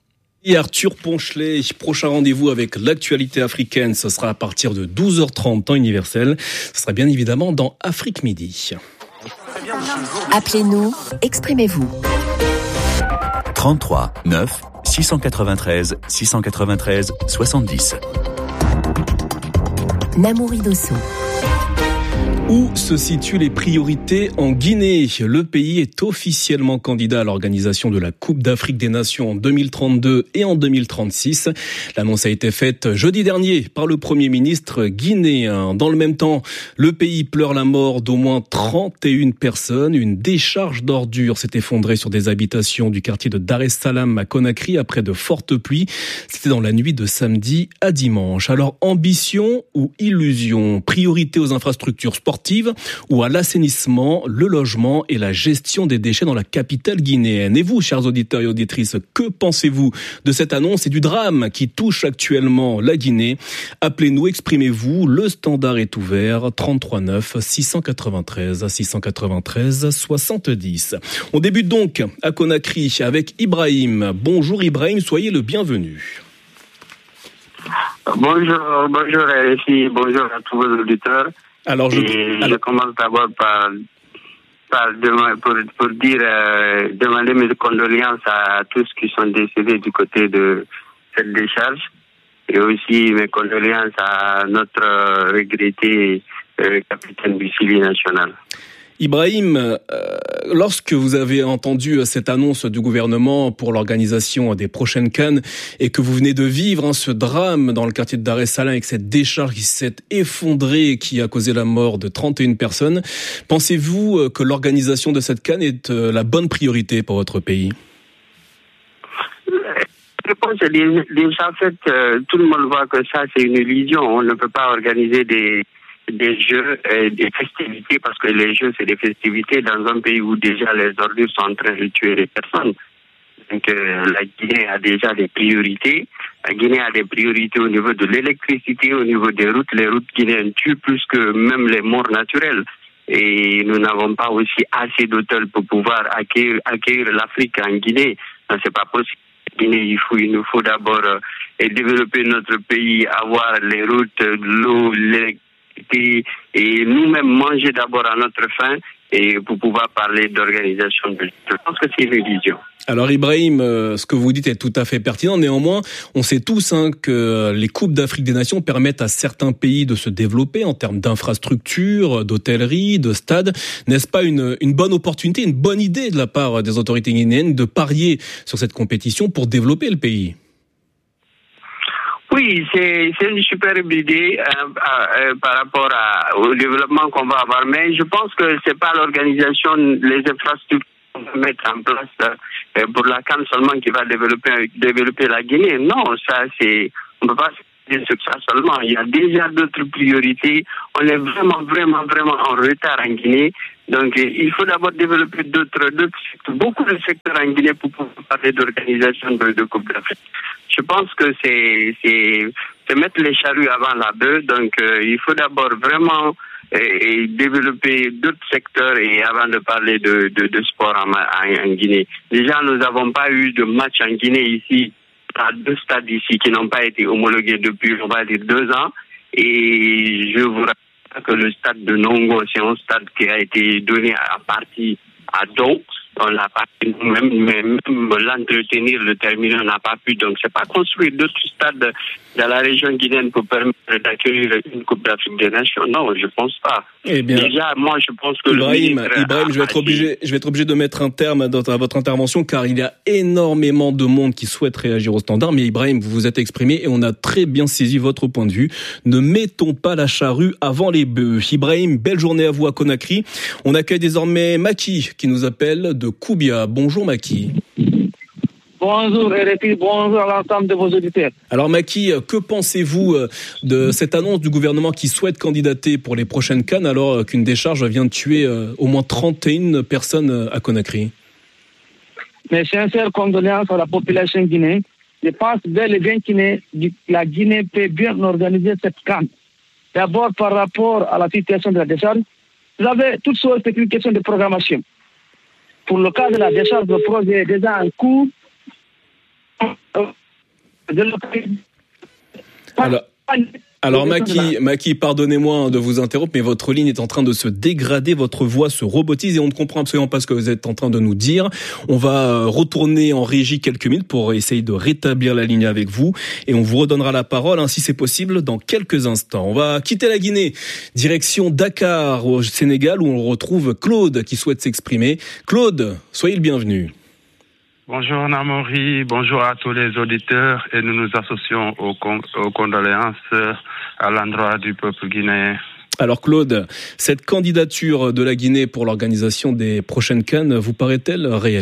Et Arthur Ponchelet, prochain rendez-vous avec l'actualité africaine, ce sera à partir de douze heures trente, temps universel. Ce sera bien évidemment dans Afrique Midi. Appelez-nous, exprimez-vous. trente-trois neuf six cent quatre-vingt-treize six cent quatre-vingt-treize soixante-dix. Namouri Dosso. Où se situent les priorités en Guinée ? Le pays est officiellement candidat à l'organisation de la Coupe d'Afrique des Nations en deux mille trente-deux et en deux mille trente-six. L'annonce a été faite jeudi dernier par le Premier ministre guinéen. Dans le même temps, le pays pleure la mort d'au moins trente et une personnes. Une décharge d'ordures s'est effondrée sur des habitations du quartier de Dar es Salaam à Conakry après de fortes pluies. C'était dans la nuit de samedi à dimanche. Alors, ambition ou illusion ? Priorité aux infrastructures sportives ou à l'assainissement, le logement et la gestion des déchets dans la capitale guinéenne. Et vous, chers auditeurs et auditrices, que pensez-vous de cette annonce et du drame qui touche actuellement la Guinée ? Appelez-nous, exprimez-vous, le standard est ouvert, trente-trois neuf six cent quatre-vingt-treize six cent quatre-vingt-treize soixante-dix. On débute donc à Conakry avec Ibrahim. Bonjour Ibrahim, soyez le bienvenu. Bonjour, bonjour R F I, bonjour à tous vos auditeurs. Alors je, Et alors... je commence d'abord par, par demander, pour, pour dire, euh, demander mes condoléances à tous qui sont décédés du côté de cette décharge. Et aussi mes condoléances à notre euh, regretté euh, capitaine du Sili national. Ibrahim, euh, lorsque vous avez entendu cette annonce du gouvernement pour l'organisation des prochaines CAN et que vous venez de vivre hein, ce drame dans le quartier de Dar es Salaam avec cette décharge qui s'est effondrée et qui a causé la mort de trente et une personnes, pensez-vous que l'organisation de cette CAN est euh, la bonne priorité pour votre pays ? Je pense que déjà, en fait, euh, tout le monde voit que ça, c'est une illusion. On ne peut pas organiser des... des jeux et des festivités, parce que les jeux, c'est des festivités dans un pays où déjà les ordures sont en train de tuer les personnes. Donc, euh, la Guinée a déjà des priorités. La Guinée a des priorités au niveau de l'électricité, au niveau des routes. Les routes guinéennes tuent plus que même les morts naturelles. Et nous n'avons pas aussi assez d'hôtels pour pouvoir accueillir, accueillir l'Afrique en Guinée. Non, c'est pas possible. Guinée, il faut, il nous faut d'abord euh, développer notre pays, avoir les routes, l'eau, l'électricité, et nous-mêmes manger d'abord à notre faim et pour pouvoir parler d'organisation. Je pense que c'est une illusion. Alors Ibrahim, euh, ce que vous dites est tout à fait pertinent. Néanmoins, on sait tous hein, que les Coupes d'Afrique des Nations permettent à certains pays de se développer en termes d'infrastructures, d'hôtellerie, de stades. N'est-ce pas une, une bonne opportunité, une bonne idée de la part des autorités guinéennes de parier sur cette compétition pour développer le pays ? Oui, c'est, c'est une superbe idée euh, euh, par rapport à, au développement qu'on va avoir. Mais je pense que c'est pas l'organisation, les infrastructures qu'on va mettre en place euh, pour la CAN seulement qui va développer, développer la Guinée. Non, ça c'est, on peut pas se dire sur ça seulement. Il y a déjà d'autres priorités. On est vraiment, vraiment, vraiment en retard en Guinée. Donc, il faut d'abord développer d'autres, d'autres secteurs, beaucoup de secteurs en Guinée pour pouvoir parler d'organisation de, de Coupe d'Afrique. Je pense que c'est, c'est, c'est mettre les charrues avant la bœuf. Donc, euh, il faut d'abord vraiment euh, développer d'autres secteurs et avant de parler de, de, de sport en, en, en Guinée. Déjà, nous n'avons pas eu de match en Guinée ici, à deux stades ici qui n'ont pas été homologués depuis, on va dire, deux ans. Et je vous rappelle que le stade de Nongo, c'est un stade qui a été donné à partie à Don. On l'a pas pu même, même l'entretenir, le terminer, on n'a pas pu. Donc, c'est pas construire d'autres stades dans la région guinéenne pour permettre d'accueillir une Coupe d'Afrique des Nations. Non, je pense pas. Eh bien, déjà, moi, je pense que Ibrahim, le Ibrahim, je vais être obligé, je vais être obligé de mettre un terme à votre intervention car il y a énormément de monde qui souhaite réagir au standard. Mais Ibrahim, vous vous êtes exprimé et on a très bien saisi votre point de vue. Ne mettons pas la charrue avant les bœufs. Ibrahim, belle journée à vous à Conakry. On accueille désormais Maki qui nous appelle de Koubia. Bonjour Maki. Bonjour R F I, bonjour à l'ensemble de vos auditeurs. Alors Maki, que pensez-vous de cette annonce du gouvernement qui souhaite candidater pour les prochaines CAN alors qu'une décharge vient de tuer au moins trente et une personnes à Conakry? Mes sincères condoléances à la population guinéenne. Je pense bel et bien que la Guinée peut bien organiser cette CAN. D'abord par rapport à la situation de la décharge, vous avez toute chose, c'est une question de programmation. Pour le cas de la décharge, le projet est déjà en cours. Alors, alors Maki, Maki, pardonnez-moi de vous interrompre, mais votre ligne est en train de se dégrader, votre voix se robotise et on ne comprend absolument pas ce que vous êtes en train de nous dire. On va retourner en régie quelques minutes pour essayer de rétablir la ligne avec vous et on vous redonnera la parole, hein, si c'est possible, dans quelques instants. On va quitter la Guinée, direction Dakar au Sénégal où on retrouve Claude qui souhaite s'exprimer. Claude, soyez le bienvenu. Bonjour Namori, bonjour à tous les auditeurs et nous nous associons aux, con- aux condoléances à l'endroit du peuple guinéen. Alors Claude, cette candidature de la Guinée pour l'organisation des prochaines CAN vous paraît-elle réaliste ?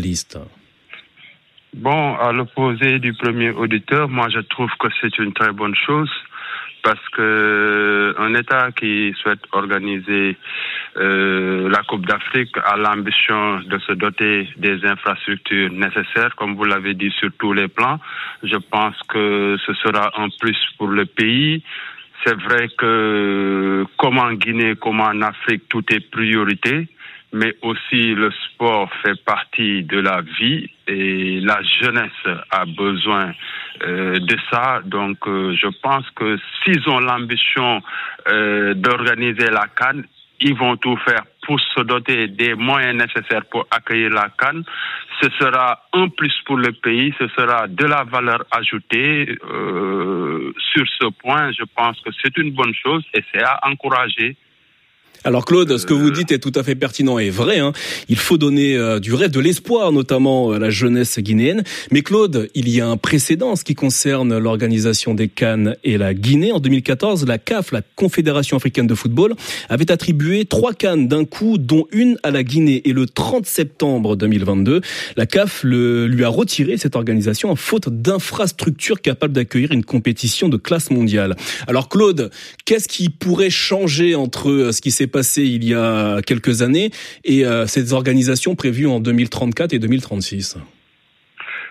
Bon, à l'opposé du premier auditeur, moi je trouve que c'est une très bonne chose parce que un État qui souhaite organiser euh, la Coupe d'Afrique a l'ambition de se doter des infrastructures nécessaires, comme vous l'avez dit, sur tous les plans. Je pense que ce sera un plus pour le pays. C'est vrai que comme en Guinée, comme en Afrique, tout est priorité, mais aussi le sport fait partie de la vie et la jeunesse a besoin euh, de ça. Donc euh, je pense que s'ils ont l'ambition euh, d'organiser la CAN, ils vont tout faire pour se doter des moyens nécessaires pour accueillir la CAN. Ce sera un plus pour le pays, ce sera de la valeur ajoutée. Euh, sur ce point, je pense que c'est une bonne chose et c'est à encourager. Alors Claude, ce que vous dites est tout à fait pertinent et vrai, hein. Il faut donner euh, du rêve, de l'espoir, notamment à la jeunesse guinéenne. Mais Claude, il y a un précédent en ce qui concerne l'organisation des CAN et la Guinée. En deux mille quatorze, la C A F, la Confédération africaine de football, avait attribué trois CAN d'un coup, dont une à la Guinée. Et le trente septembre deux mille vingt-deux, la C A F le, lui a retiré cette organisation en faute d'infrastructures capables d'accueillir une compétition de classe mondiale. Alors Claude, qu'est-ce qui pourrait changer entre ce qui s'est passé il y a quelques années et euh, ces organisations prévues en deux mille trente-quatre et deux mille trente-six?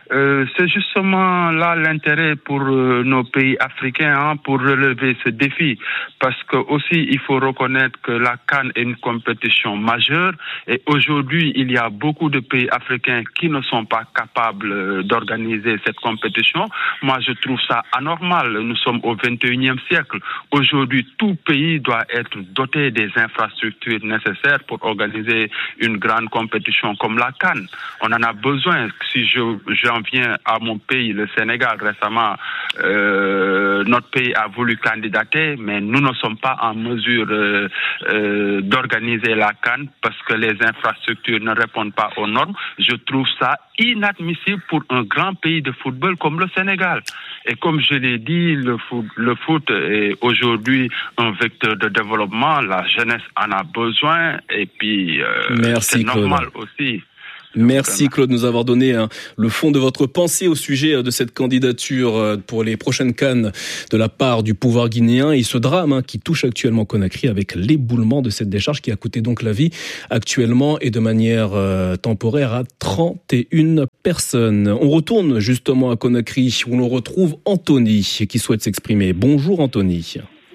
Euh, c'est justement là l'intérêt pour euh, nos pays africains hein, pour relever ce défi. Parce que aussi, il faut reconnaître que la CAN est une compétition majeure et aujourd'hui, il y a beaucoup de pays africains qui ne sont pas capables euh, d'organiser cette compétition. Moi, je trouve ça anormal. Nous sommes au vingt et unième siècle. Aujourd'hui, tout pays doit être doté des infrastructures nécessaires pour organiser une grande compétition comme la CAN. On en a besoin. Si je, j'en viens à mon pays, le Sénégal, récemment, euh, notre pays a voulu candidater, mais nous ne sommes pas en mesure euh, euh, d'organiser la CAN parce que les infrastructures ne répondent pas aux normes. Je trouve ça inadmissible pour un grand pays de football comme le Sénégal. Et comme je l'ai dit, le foot, le foot est aujourd'hui un vecteur de développement. La jeunesse en a besoin et puis euh, Merci, c'est normal Claude. aussi. Merci Claude de nous avoir donné hein, le fond de votre pensée au sujet de cette candidature euh, pour les prochaines CAN de la part du pouvoir guinéen et ce drame hein, qui touche actuellement Conakry avec l'éboulement de cette décharge qui a coûté donc la vie actuellement et de manière euh, temporaire à trente et une personnes. On retourne justement à Conakry où l'on retrouve Anthony qui souhaite s'exprimer. Bonjour Anthony.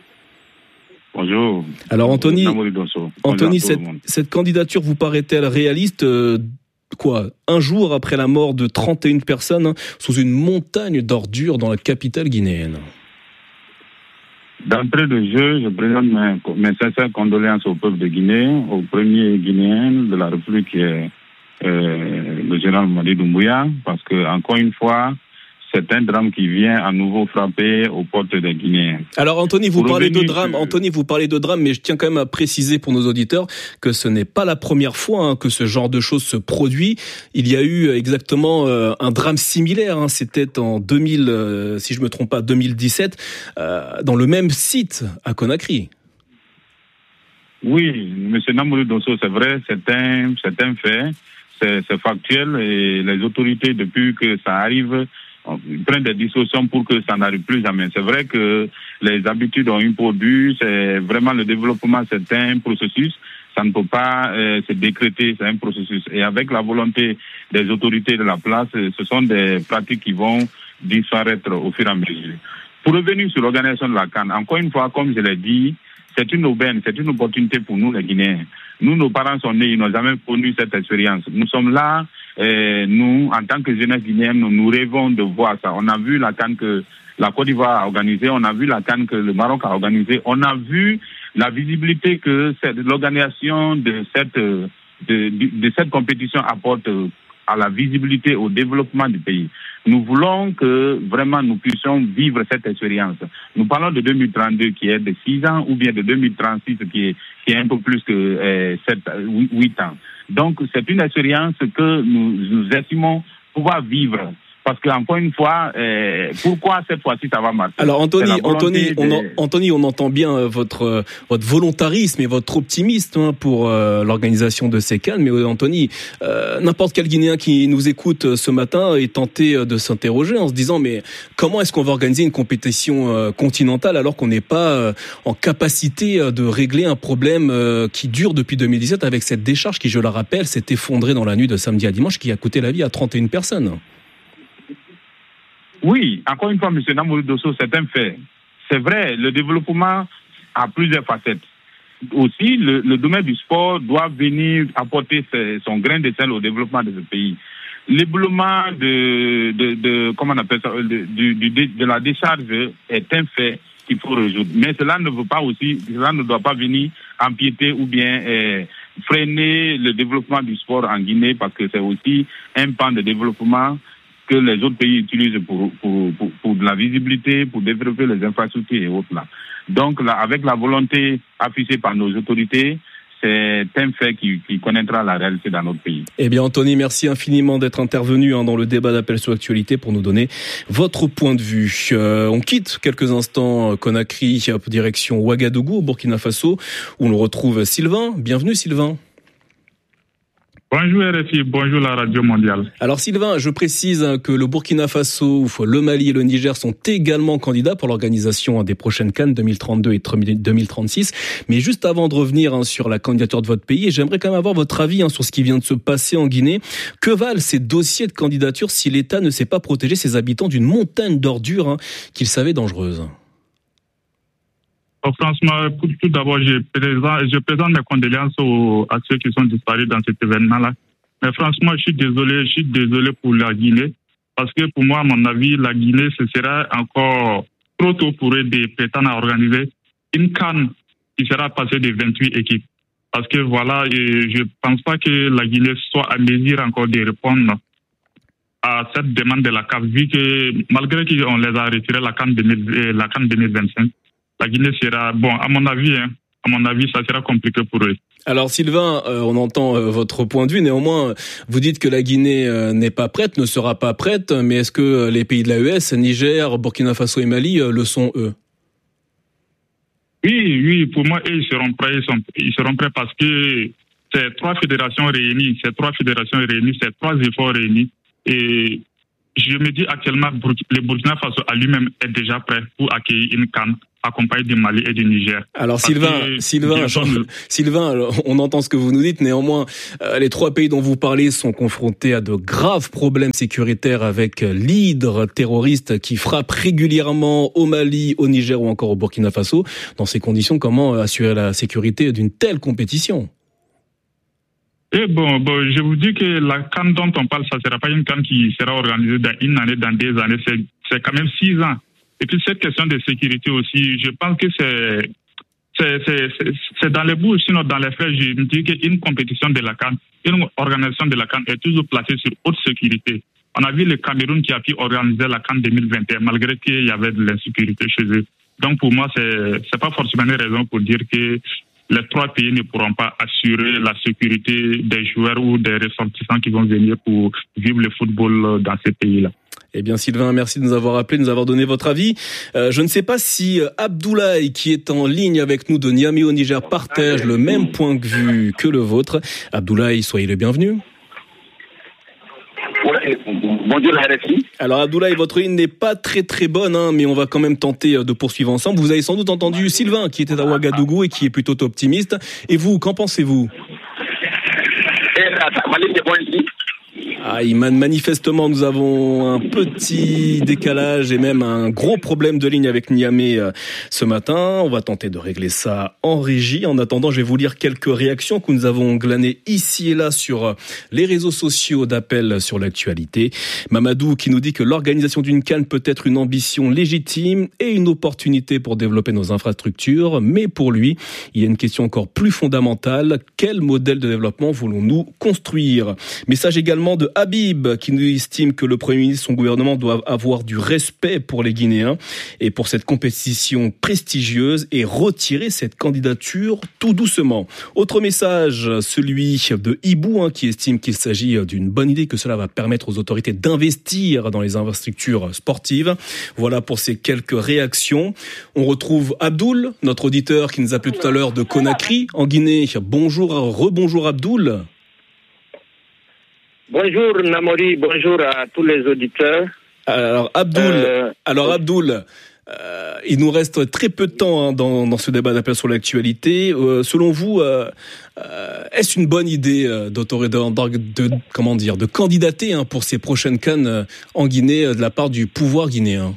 Bonjour. Alors Anthony, Bonjour Anthony cette, cette candidature vous paraît-elle réaliste euh, Quoi, un jour après la mort de trente et une personnes hein, sous une montagne d'ordures dans la capitale guinéenne? D'entrée de jeu, je présente mes, mes sincères condoléances au peuple de Guinée, au premier Guinéen de la République qui est euh, le général Mamadi Doumbouya, parce que encore une fois, c'est un drame qui vient à nouveau frapper aux portes des Guinéens. Alors Anthony, vous parlez de drame, Anthony, vous parlez de drame, mais je tiens quand même à préciser pour nos auditeurs que ce n'est pas la première fois hein, que ce genre de choses se produit. Il y a eu exactement euh, un drame similaire, hein, c'était en deux mille, euh, si je me trompe pas, deux mille dix-sept, euh, dans le même site à Conakry. Oui, monsieur Namourou Dosso, c'est vrai, c'est un, c'est un fait, c'est, c'est factuel et les autorités, depuis que ça arrive, prennent des discussions pour que ça n'arrive plus jamais. C'est vrai que les habitudes ont une produit, c'est vraiment le développement, c'est un processus, ça ne peut pas euh, se décréter, c'est un processus. Et avec la volonté des autorités de la place, ce sont des pratiques qui vont disparaître au fur et à mesure. Pour revenir sur l'organisation de la CAN, encore une fois, comme je l'ai dit, c'est une aubaine, c'est une opportunité pour nous les Guinéens. Nous, nos parents sont nés, ils n'ont jamais connu cette expérience. Nous sommes là, et nous, en tant que jeunesse guinéenne, nous, nous rêvons de voir ça. On a vu la CAN que la Côte d'Ivoire a organisée, on a vu la CAN que le Maroc a organisée, on a vu la visibilité que cette, l'organisation de cette, de, de, de cette compétition apporte à la visibilité, au développement du pays. Nous voulons que vraiment nous puissions vivre cette expérience. Nous parlons de deux mille trente-deux qui est de six ans ou bien de deux mille trente-six qui est, qui est un peu plus que euh, sept, huit ans. Donc c'est une expérience que nous, nous estimons pouvoir vivre. Parce que encore une fois, euh, pourquoi cette fois-ci ça va marcher? Alors Anthony, Anthony, de... on en, Anthony, on entend bien votre votre volontarisme et votre optimisme hein, pour euh, l'organisation de ces CAN. Mais euh, Anthony, euh, n'importe quel Guinéen qui nous écoute ce matin est tenté de s'interroger en se disant mais comment est-ce qu'on va organiser une compétition euh, continentale alors qu'on n'est pas euh, en capacité de régler un problème euh, qui dure depuis deux mille dix-sept avec cette décharge qui, je la rappelle, s'est effondrée dans la nuit de samedi à dimanche, qui a coûté la vie à trente et une personnes. Oui, encore une fois, M. Namourou Dosso, c'est un fait. C'est vrai, le développement a plusieurs facettes. Aussi, le, le domaine du sport doit venir apporter ses, son grain de sel au développement de ce pays. L'éboulement de, de, de, comment on appelle ça, de, de, de, de la décharge est un fait qu'il faut résoudre. Mais cela ne veut pas aussi, cela ne doit pas venir empiéter ou bien eh, freiner le développement du sport en Guinée, parce que c'est aussi un pan de développement que les autres pays utilisent pour, pour, pour, pour de la visibilité, pour développer les infrastructures et autres là. Donc là, avec la volonté affichée par nos autorités, c'est un fait qui, qui connaîtra la réalité dans notre pays. Eh bien Anthony, merci infiniment d'être intervenu hein, dans le débat d'Appel sur l'actualité pour nous donner votre point de vue. Euh, on quitte quelques instants Conakry, direction Ouagadougou au Burkina Faso, où l'on retrouve Sylvain. Bienvenue Sylvain. Bonjour R F I, bonjour la radio mondiale. Alors Sylvain, je précise que le Burkina Faso, le Mali et le Niger sont également candidats pour l'organisation des prochaines CAN deux mille trente-deux et deux mille trente-six. Mais juste avant de revenir sur la candidature de votre pays, j'aimerais quand même avoir votre avis sur ce qui vient de se passer en Guinée. Que valent ces dossiers de candidature si l'État ne sait pas protéger ses habitants d'une montagne d'ordures qu'il savait dangereuse? Oh, franchement, tout d'abord, je présente, je présente mes condoléances aux, à ceux qui sont disparus dans cet événement-là. Mais franchement, je suis désolé, je suis désolé pour la Guinée. Parce que pour moi, à mon avis, la Guinée, ce sera encore trop tôt pour eux de prétendre à organiser une CAN qui sera passée de vingt-huit équipes. Parce que voilà, je ne pense pas que la Guinée soit à mesure encore de répondre à cette demande de la C A F, vu que malgré qu'on les a retiré la CAN deux mille vingt-cinq, la Guinée sera, bon, à mon avis, hein, à mon avis, ça sera compliqué pour eux. Alors Sylvain, euh, on entend euh, votre point de vue. Néanmoins, vous dites que la Guinée euh, n'est pas prête, ne sera pas prête. Mais est-ce que euh, les pays de l'A E S, Niger, Burkina Faso et Mali, euh, le sont eux? Oui, oui. Pour moi, eux, ils seront prêts. Ils, sont, ils seront prêts parce que c'est trois fédérations réunies, c'est trois fédérations réunies, c'est trois efforts réunis. Et je me dis actuellement, le Burkina Faso à lui-même est déjà prêt pour accueillir une CAN accompagné du Mali et du Niger. Alors Parce Sylvain, Sylvain, Jean, Sylvain, on entend ce que vous nous dites. Néanmoins, euh, les trois pays dont vous parlez sont confrontés à de graves problèmes sécuritaires avec l'hydre terroriste qui frappe régulièrement au Mali, au Niger ou encore au Burkina Faso. Dans ces conditions, comment assurer la sécurité d'une telle compétition? Et bon, bon, je vous dis que la CAN dont on parle, ça ne sera pas une CAN qui sera organisée dans une année, dans deux années. C'est, c'est quand même six ans. Et puis cette question de sécurité aussi, je pense que c'est, c'est, c'est, c'est, c'est dans les bouts, sinon dans les faits, je me dis qu'une compétition de la CAN, une organisation de la CAN est toujours placée sur haute sécurité. On a vu le Cameroun qui a pu organiser la CAN deux mille vingt et un, malgré qu'il y avait de l'insécurité chez eux. Donc pour moi, c'est, c'est pas forcément une raison pour dire que les trois pays ne pourront pas assurer la sécurité des joueurs ou des ressortissants qui vont venir pour vivre le football dans ces pays-là. Eh bien Sylvain, merci de nous avoir appelé, de nous avoir donné votre avis. Euh, je ne sais pas si Abdoulaye, qui est en ligne avec nous de Niamey au Niger, partage le même point de vue que le vôtre. Abdoulaye, soyez le bienvenu. Bonjour la R F I. Alors Abdoulaye, votre ligne n'est pas très très bonne, hein, mais on va quand même tenter de poursuivre ensemble. Vous avez sans doute entendu Sylvain qui était à Ouagadougou et qui est plutôt optimiste. Et vous, qu'en pensez-vous? Ah, manifestement, nous avons un petit décalage et même un gros problème de ligne avec Niamey ce matin. On va tenter de régler ça en régie. En attendant, je vais vous lire quelques réactions que nous avons glanées ici et là sur les réseaux sociaux d'appel sur l'actualité. Mamadou qui nous dit que l'organisation d'une CAN peut être une ambition légitime et une opportunité pour développer nos infrastructures. Mais pour lui, il y a une question encore plus fondamentale. Quel modèle de développement voulons-nous construire? Message également de Habib qui nous estime que le Premier ministre et son gouvernement doivent avoir du respect pour les Guinéens et pour cette compétition prestigieuse et retirer cette candidature tout doucement. Autre message, celui de Ibou hein, qui estime qu'il s'agit d'une bonne idée, que cela va permettre aux autorités d'investir dans les infrastructures sportives. Voilà pour ces quelques réactions. On retrouve Abdoul, notre auditeur qui nous appelait tout à l'heure de Conakry en Guinée. Bonjour, rebonjour Abdoul. Bonjour Namori, bonjour à tous les auditeurs. Alors Abdoul, euh, alors Abdoul, euh, il nous reste très peu de temps hein, dans, dans ce débat d'appel sur l'actualité. Euh, selon vous, euh, euh, est-ce une bonne idée euh, d'autoriser, de, de comment dire, de candidater hein, pour ces prochaines CAN euh, en Guinée euh, de la part du pouvoir guinéen?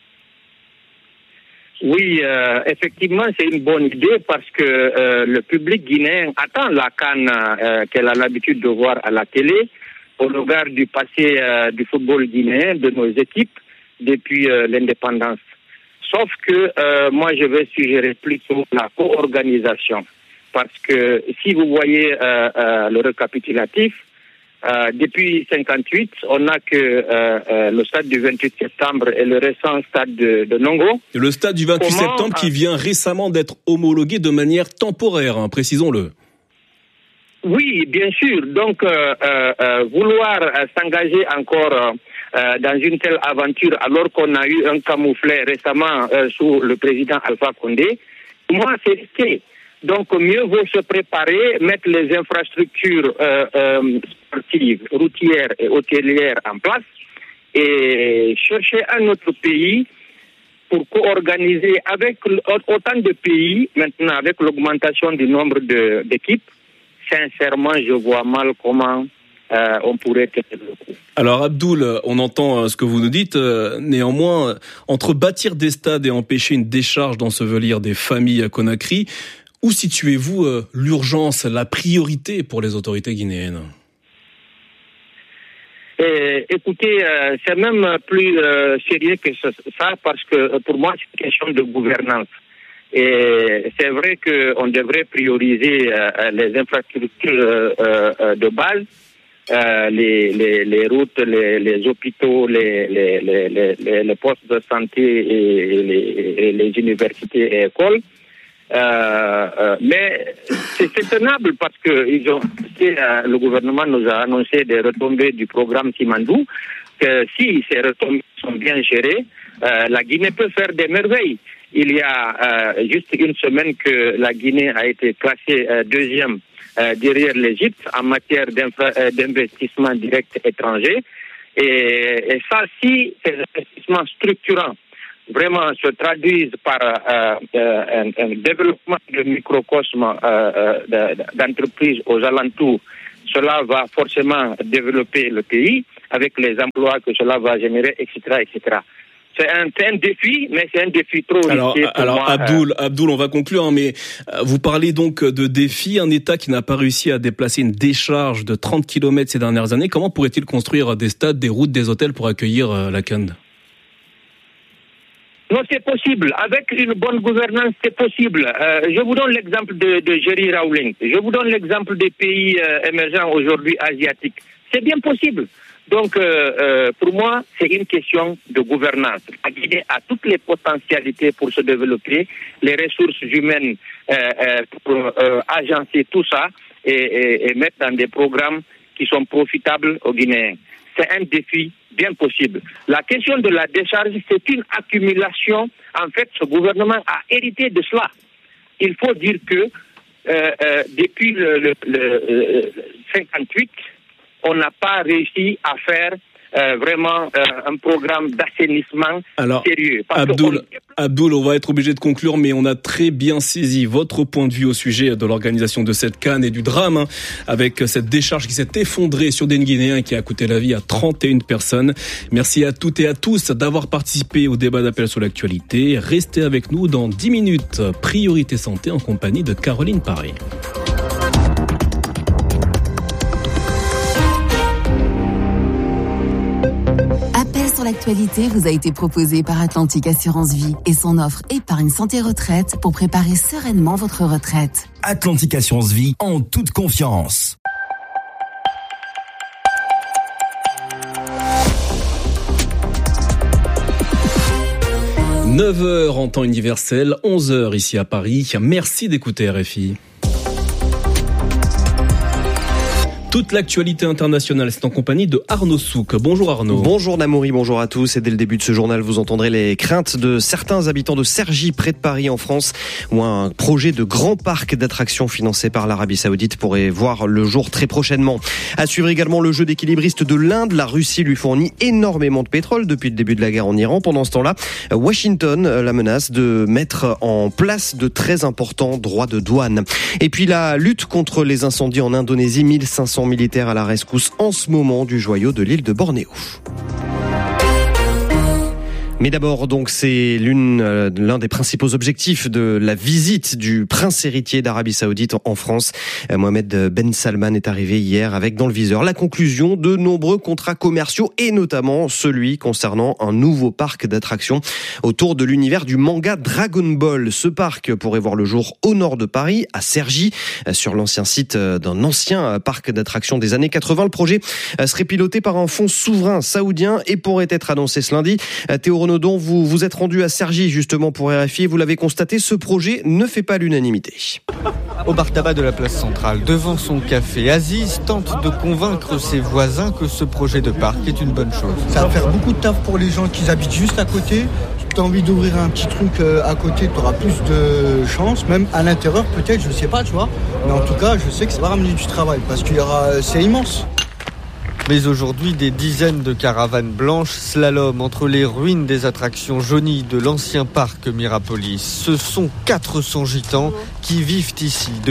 Oui, euh, effectivement, c'est une bonne idée parce que euh, le public guinéen attend la CAN euh, qu'elle a l'habitude de voir à la télé. Au regard du passé euh, du football guinéen, de nos équipes, depuis euh, l'indépendance. Sauf que euh, moi, je vais suggérer plutôt la co-organisation. Parce que si vous voyez euh, euh, le récapitulatif, euh, depuis cinquante-huit, on n'a que euh, euh, le stade du vingt-huit septembre et le récent stade de, de Nongo. Le stade du vingt-huit Comment, septembre qui vient récemment d'être homologué de manière temporaire, hein, précisons-le. Oui, bien sûr. Donc, euh, euh, vouloir euh, s'engager encore euh, dans une telle aventure alors qu'on a eu un camouflet récemment euh, sous le président Alpha Condé, moi, c'est risqué. Donc, mieux vaut se préparer, mettre les infrastructures euh, euh, sportives, routières et hôtelières en place et chercher un autre pays pour co-organiser avec autant de pays, maintenant avec l'augmentation du nombre de, d'équipes. Sincèrement, je vois mal comment euh, on pourrait tenir le coup. Alors Abdoul, on entend ce que vous nous dites. Néanmoins, entre bâtir des stades et empêcher une décharge d'ensevelir des familles à Conakry, où situez-vous l'urgence, la priorité pour les autorités guinéennes ? Et, écoutez, euh, c'est même plus euh, sérieux que ça parce que pour moi, c'est une question de gouvernance. Et c'est vrai qu'on devrait prioriser euh, les infrastructures euh, de base, euh, les, les, les routes, les, les hôpitaux, les, les, les, les, les postes de santé et les, et les universités et écoles. Euh, euh, mais c'est, c'est tenable parce que ils ont, euh, le gouvernement nous a annoncé des retombées du programme Simandou, que si ces retombées sont bien gérées, euh, la Guinée peut faire des merveilles. Il y a euh, juste une semaine que la Guinée a été classée euh, deuxième euh, derrière l'Égypte en matière euh, d'investissement direct étranger. Et, et ça, si ces investissements structurants vraiment se traduisent par euh, euh, un, un développement de microcosme euh, euh, d'entreprises aux alentours, cela va forcément développer le pays avec les emplois que cela va générer, et cetera, et cetera. C'est un, c'est un défi, mais c'est un défi trop alors, risqué pour alors, moi. Abdoul, euh... Abdoul, on va conclure, hein, mais vous parlez donc de défi, un État qui n'a pas réussi à déplacer une décharge de trente kilomètres ces dernières années. Comment pourrait-il construire des stades, des routes, des hôtels pour accueillir euh, la CAN ? Non, c'est possible. Avec une bonne gouvernance, c'est possible. Euh, je vous donne l'exemple de, de Jerry Rawlings. Je vous donne l'exemple des pays euh, émergents aujourd'hui asiatiques. C'est bien possible. Donc, euh, euh, pour moi, c'est une question de gouvernance. La Guinée a toutes les potentialités pour se développer, les ressources humaines euh, euh, pour euh, agencer tout ça et, et, et mettre dans des programmes qui sont profitables aux Guinéens. C'est un défi bien possible. La question de la décharge, c'est une accumulation. En fait, ce gouvernement a hérité de cela. Il faut dire que euh, euh, depuis le, le, le, le cinquante-huit, on n'a pas réussi à faire euh, vraiment euh, un programme d'assainissement Alors, sérieux. Parce Abdoul, on... Abdoul, on va être obligé de conclure, mais on a très bien saisi votre point de vue au sujet de l'organisation de cette CAN et du drame, hein, avec cette décharge qui s'est effondrée sur des Guinéens et qui a coûté la vie à trente et une personnes. Merci à toutes et à tous d'avoir participé au débat d'appel sur l'actualité. Restez avec nous dans dix minutes. Priorité santé en compagnie de Caroline Paré. L'actualité vous a été proposée par Atlantique Assurance Vie et son offre épargne santé retraite pour préparer sereinement votre retraite. Atlantique Assurance Vie en toute confiance. neuf heures en temps universel, onze heures ici à Paris. Merci d'écouter R F I. Toute l'actualité internationale, c'est en compagnie de Arnaud Souk. Bonjour Arnaud. Bonjour Namouri, bonjour à tous. Et dès le début de ce journal, vous entendrez les craintes de certains habitants de Cergy, près de Paris en France, où un projet de grand parc d'attractions financé par l'Arabie Saoudite pourrait voir le jour très prochainement. À suivre également le jeu d'équilibriste de l'Inde. La Russie lui fournit énormément de pétrole depuis le début de la guerre en Iran. Pendant ce temps-là, Washington la menace de mettre en place de très importants droits de douane. Et puis la lutte contre les incendies en Indonésie, mille cinq cents militaires à la rescousse en ce moment du joyau de l'île de Bornéo. Mais d'abord, donc, c'est l'une, euh, l'un des principaux objectifs de la visite du prince héritier d'Arabie Saoudite en France. Euh, Mohamed Ben Salman est arrivé hier avec dans le viseur la conclusion de nombreux contrats commerciaux et notamment celui concernant un nouveau parc d'attractions autour de l'univers du manga Dragon Ball. Ce parc pourrait voir le jour au nord de Paris, à Cergy, euh, sur l'ancien site euh, d'un ancien parc d'attractions des années quatre-vingts. Le projet euh, serait piloté par un fonds souverain saoudien et pourrait être annoncé ce lundi. Euh, Théo Renaud, dont vous vous êtes rendu à Cergy justement pour R F I, vous l'avez constaté, ce projet ne fait pas l'unanimité. Au bar tabac de la place centrale, devant son café, Aziz tente de convaincre ses voisins que ce projet de parc est une bonne chose. Ça va faire beaucoup de taf pour les gens qui habitent juste à côté. Si tu as envie d'ouvrir un petit truc à côté, tu auras plus de chance. Même à l'intérieur, peut-être, je sais pas, tu vois. Mais en tout cas, je sais que ça va ramener du travail parce qu'il y aura, c'est immense. Mais aujourd'hui, des dizaines de caravanes blanches slalom entre les ruines des attractions jaunies de l'ancien parc Mirapolis. Ce sont quatre cents gitans qui vivent ici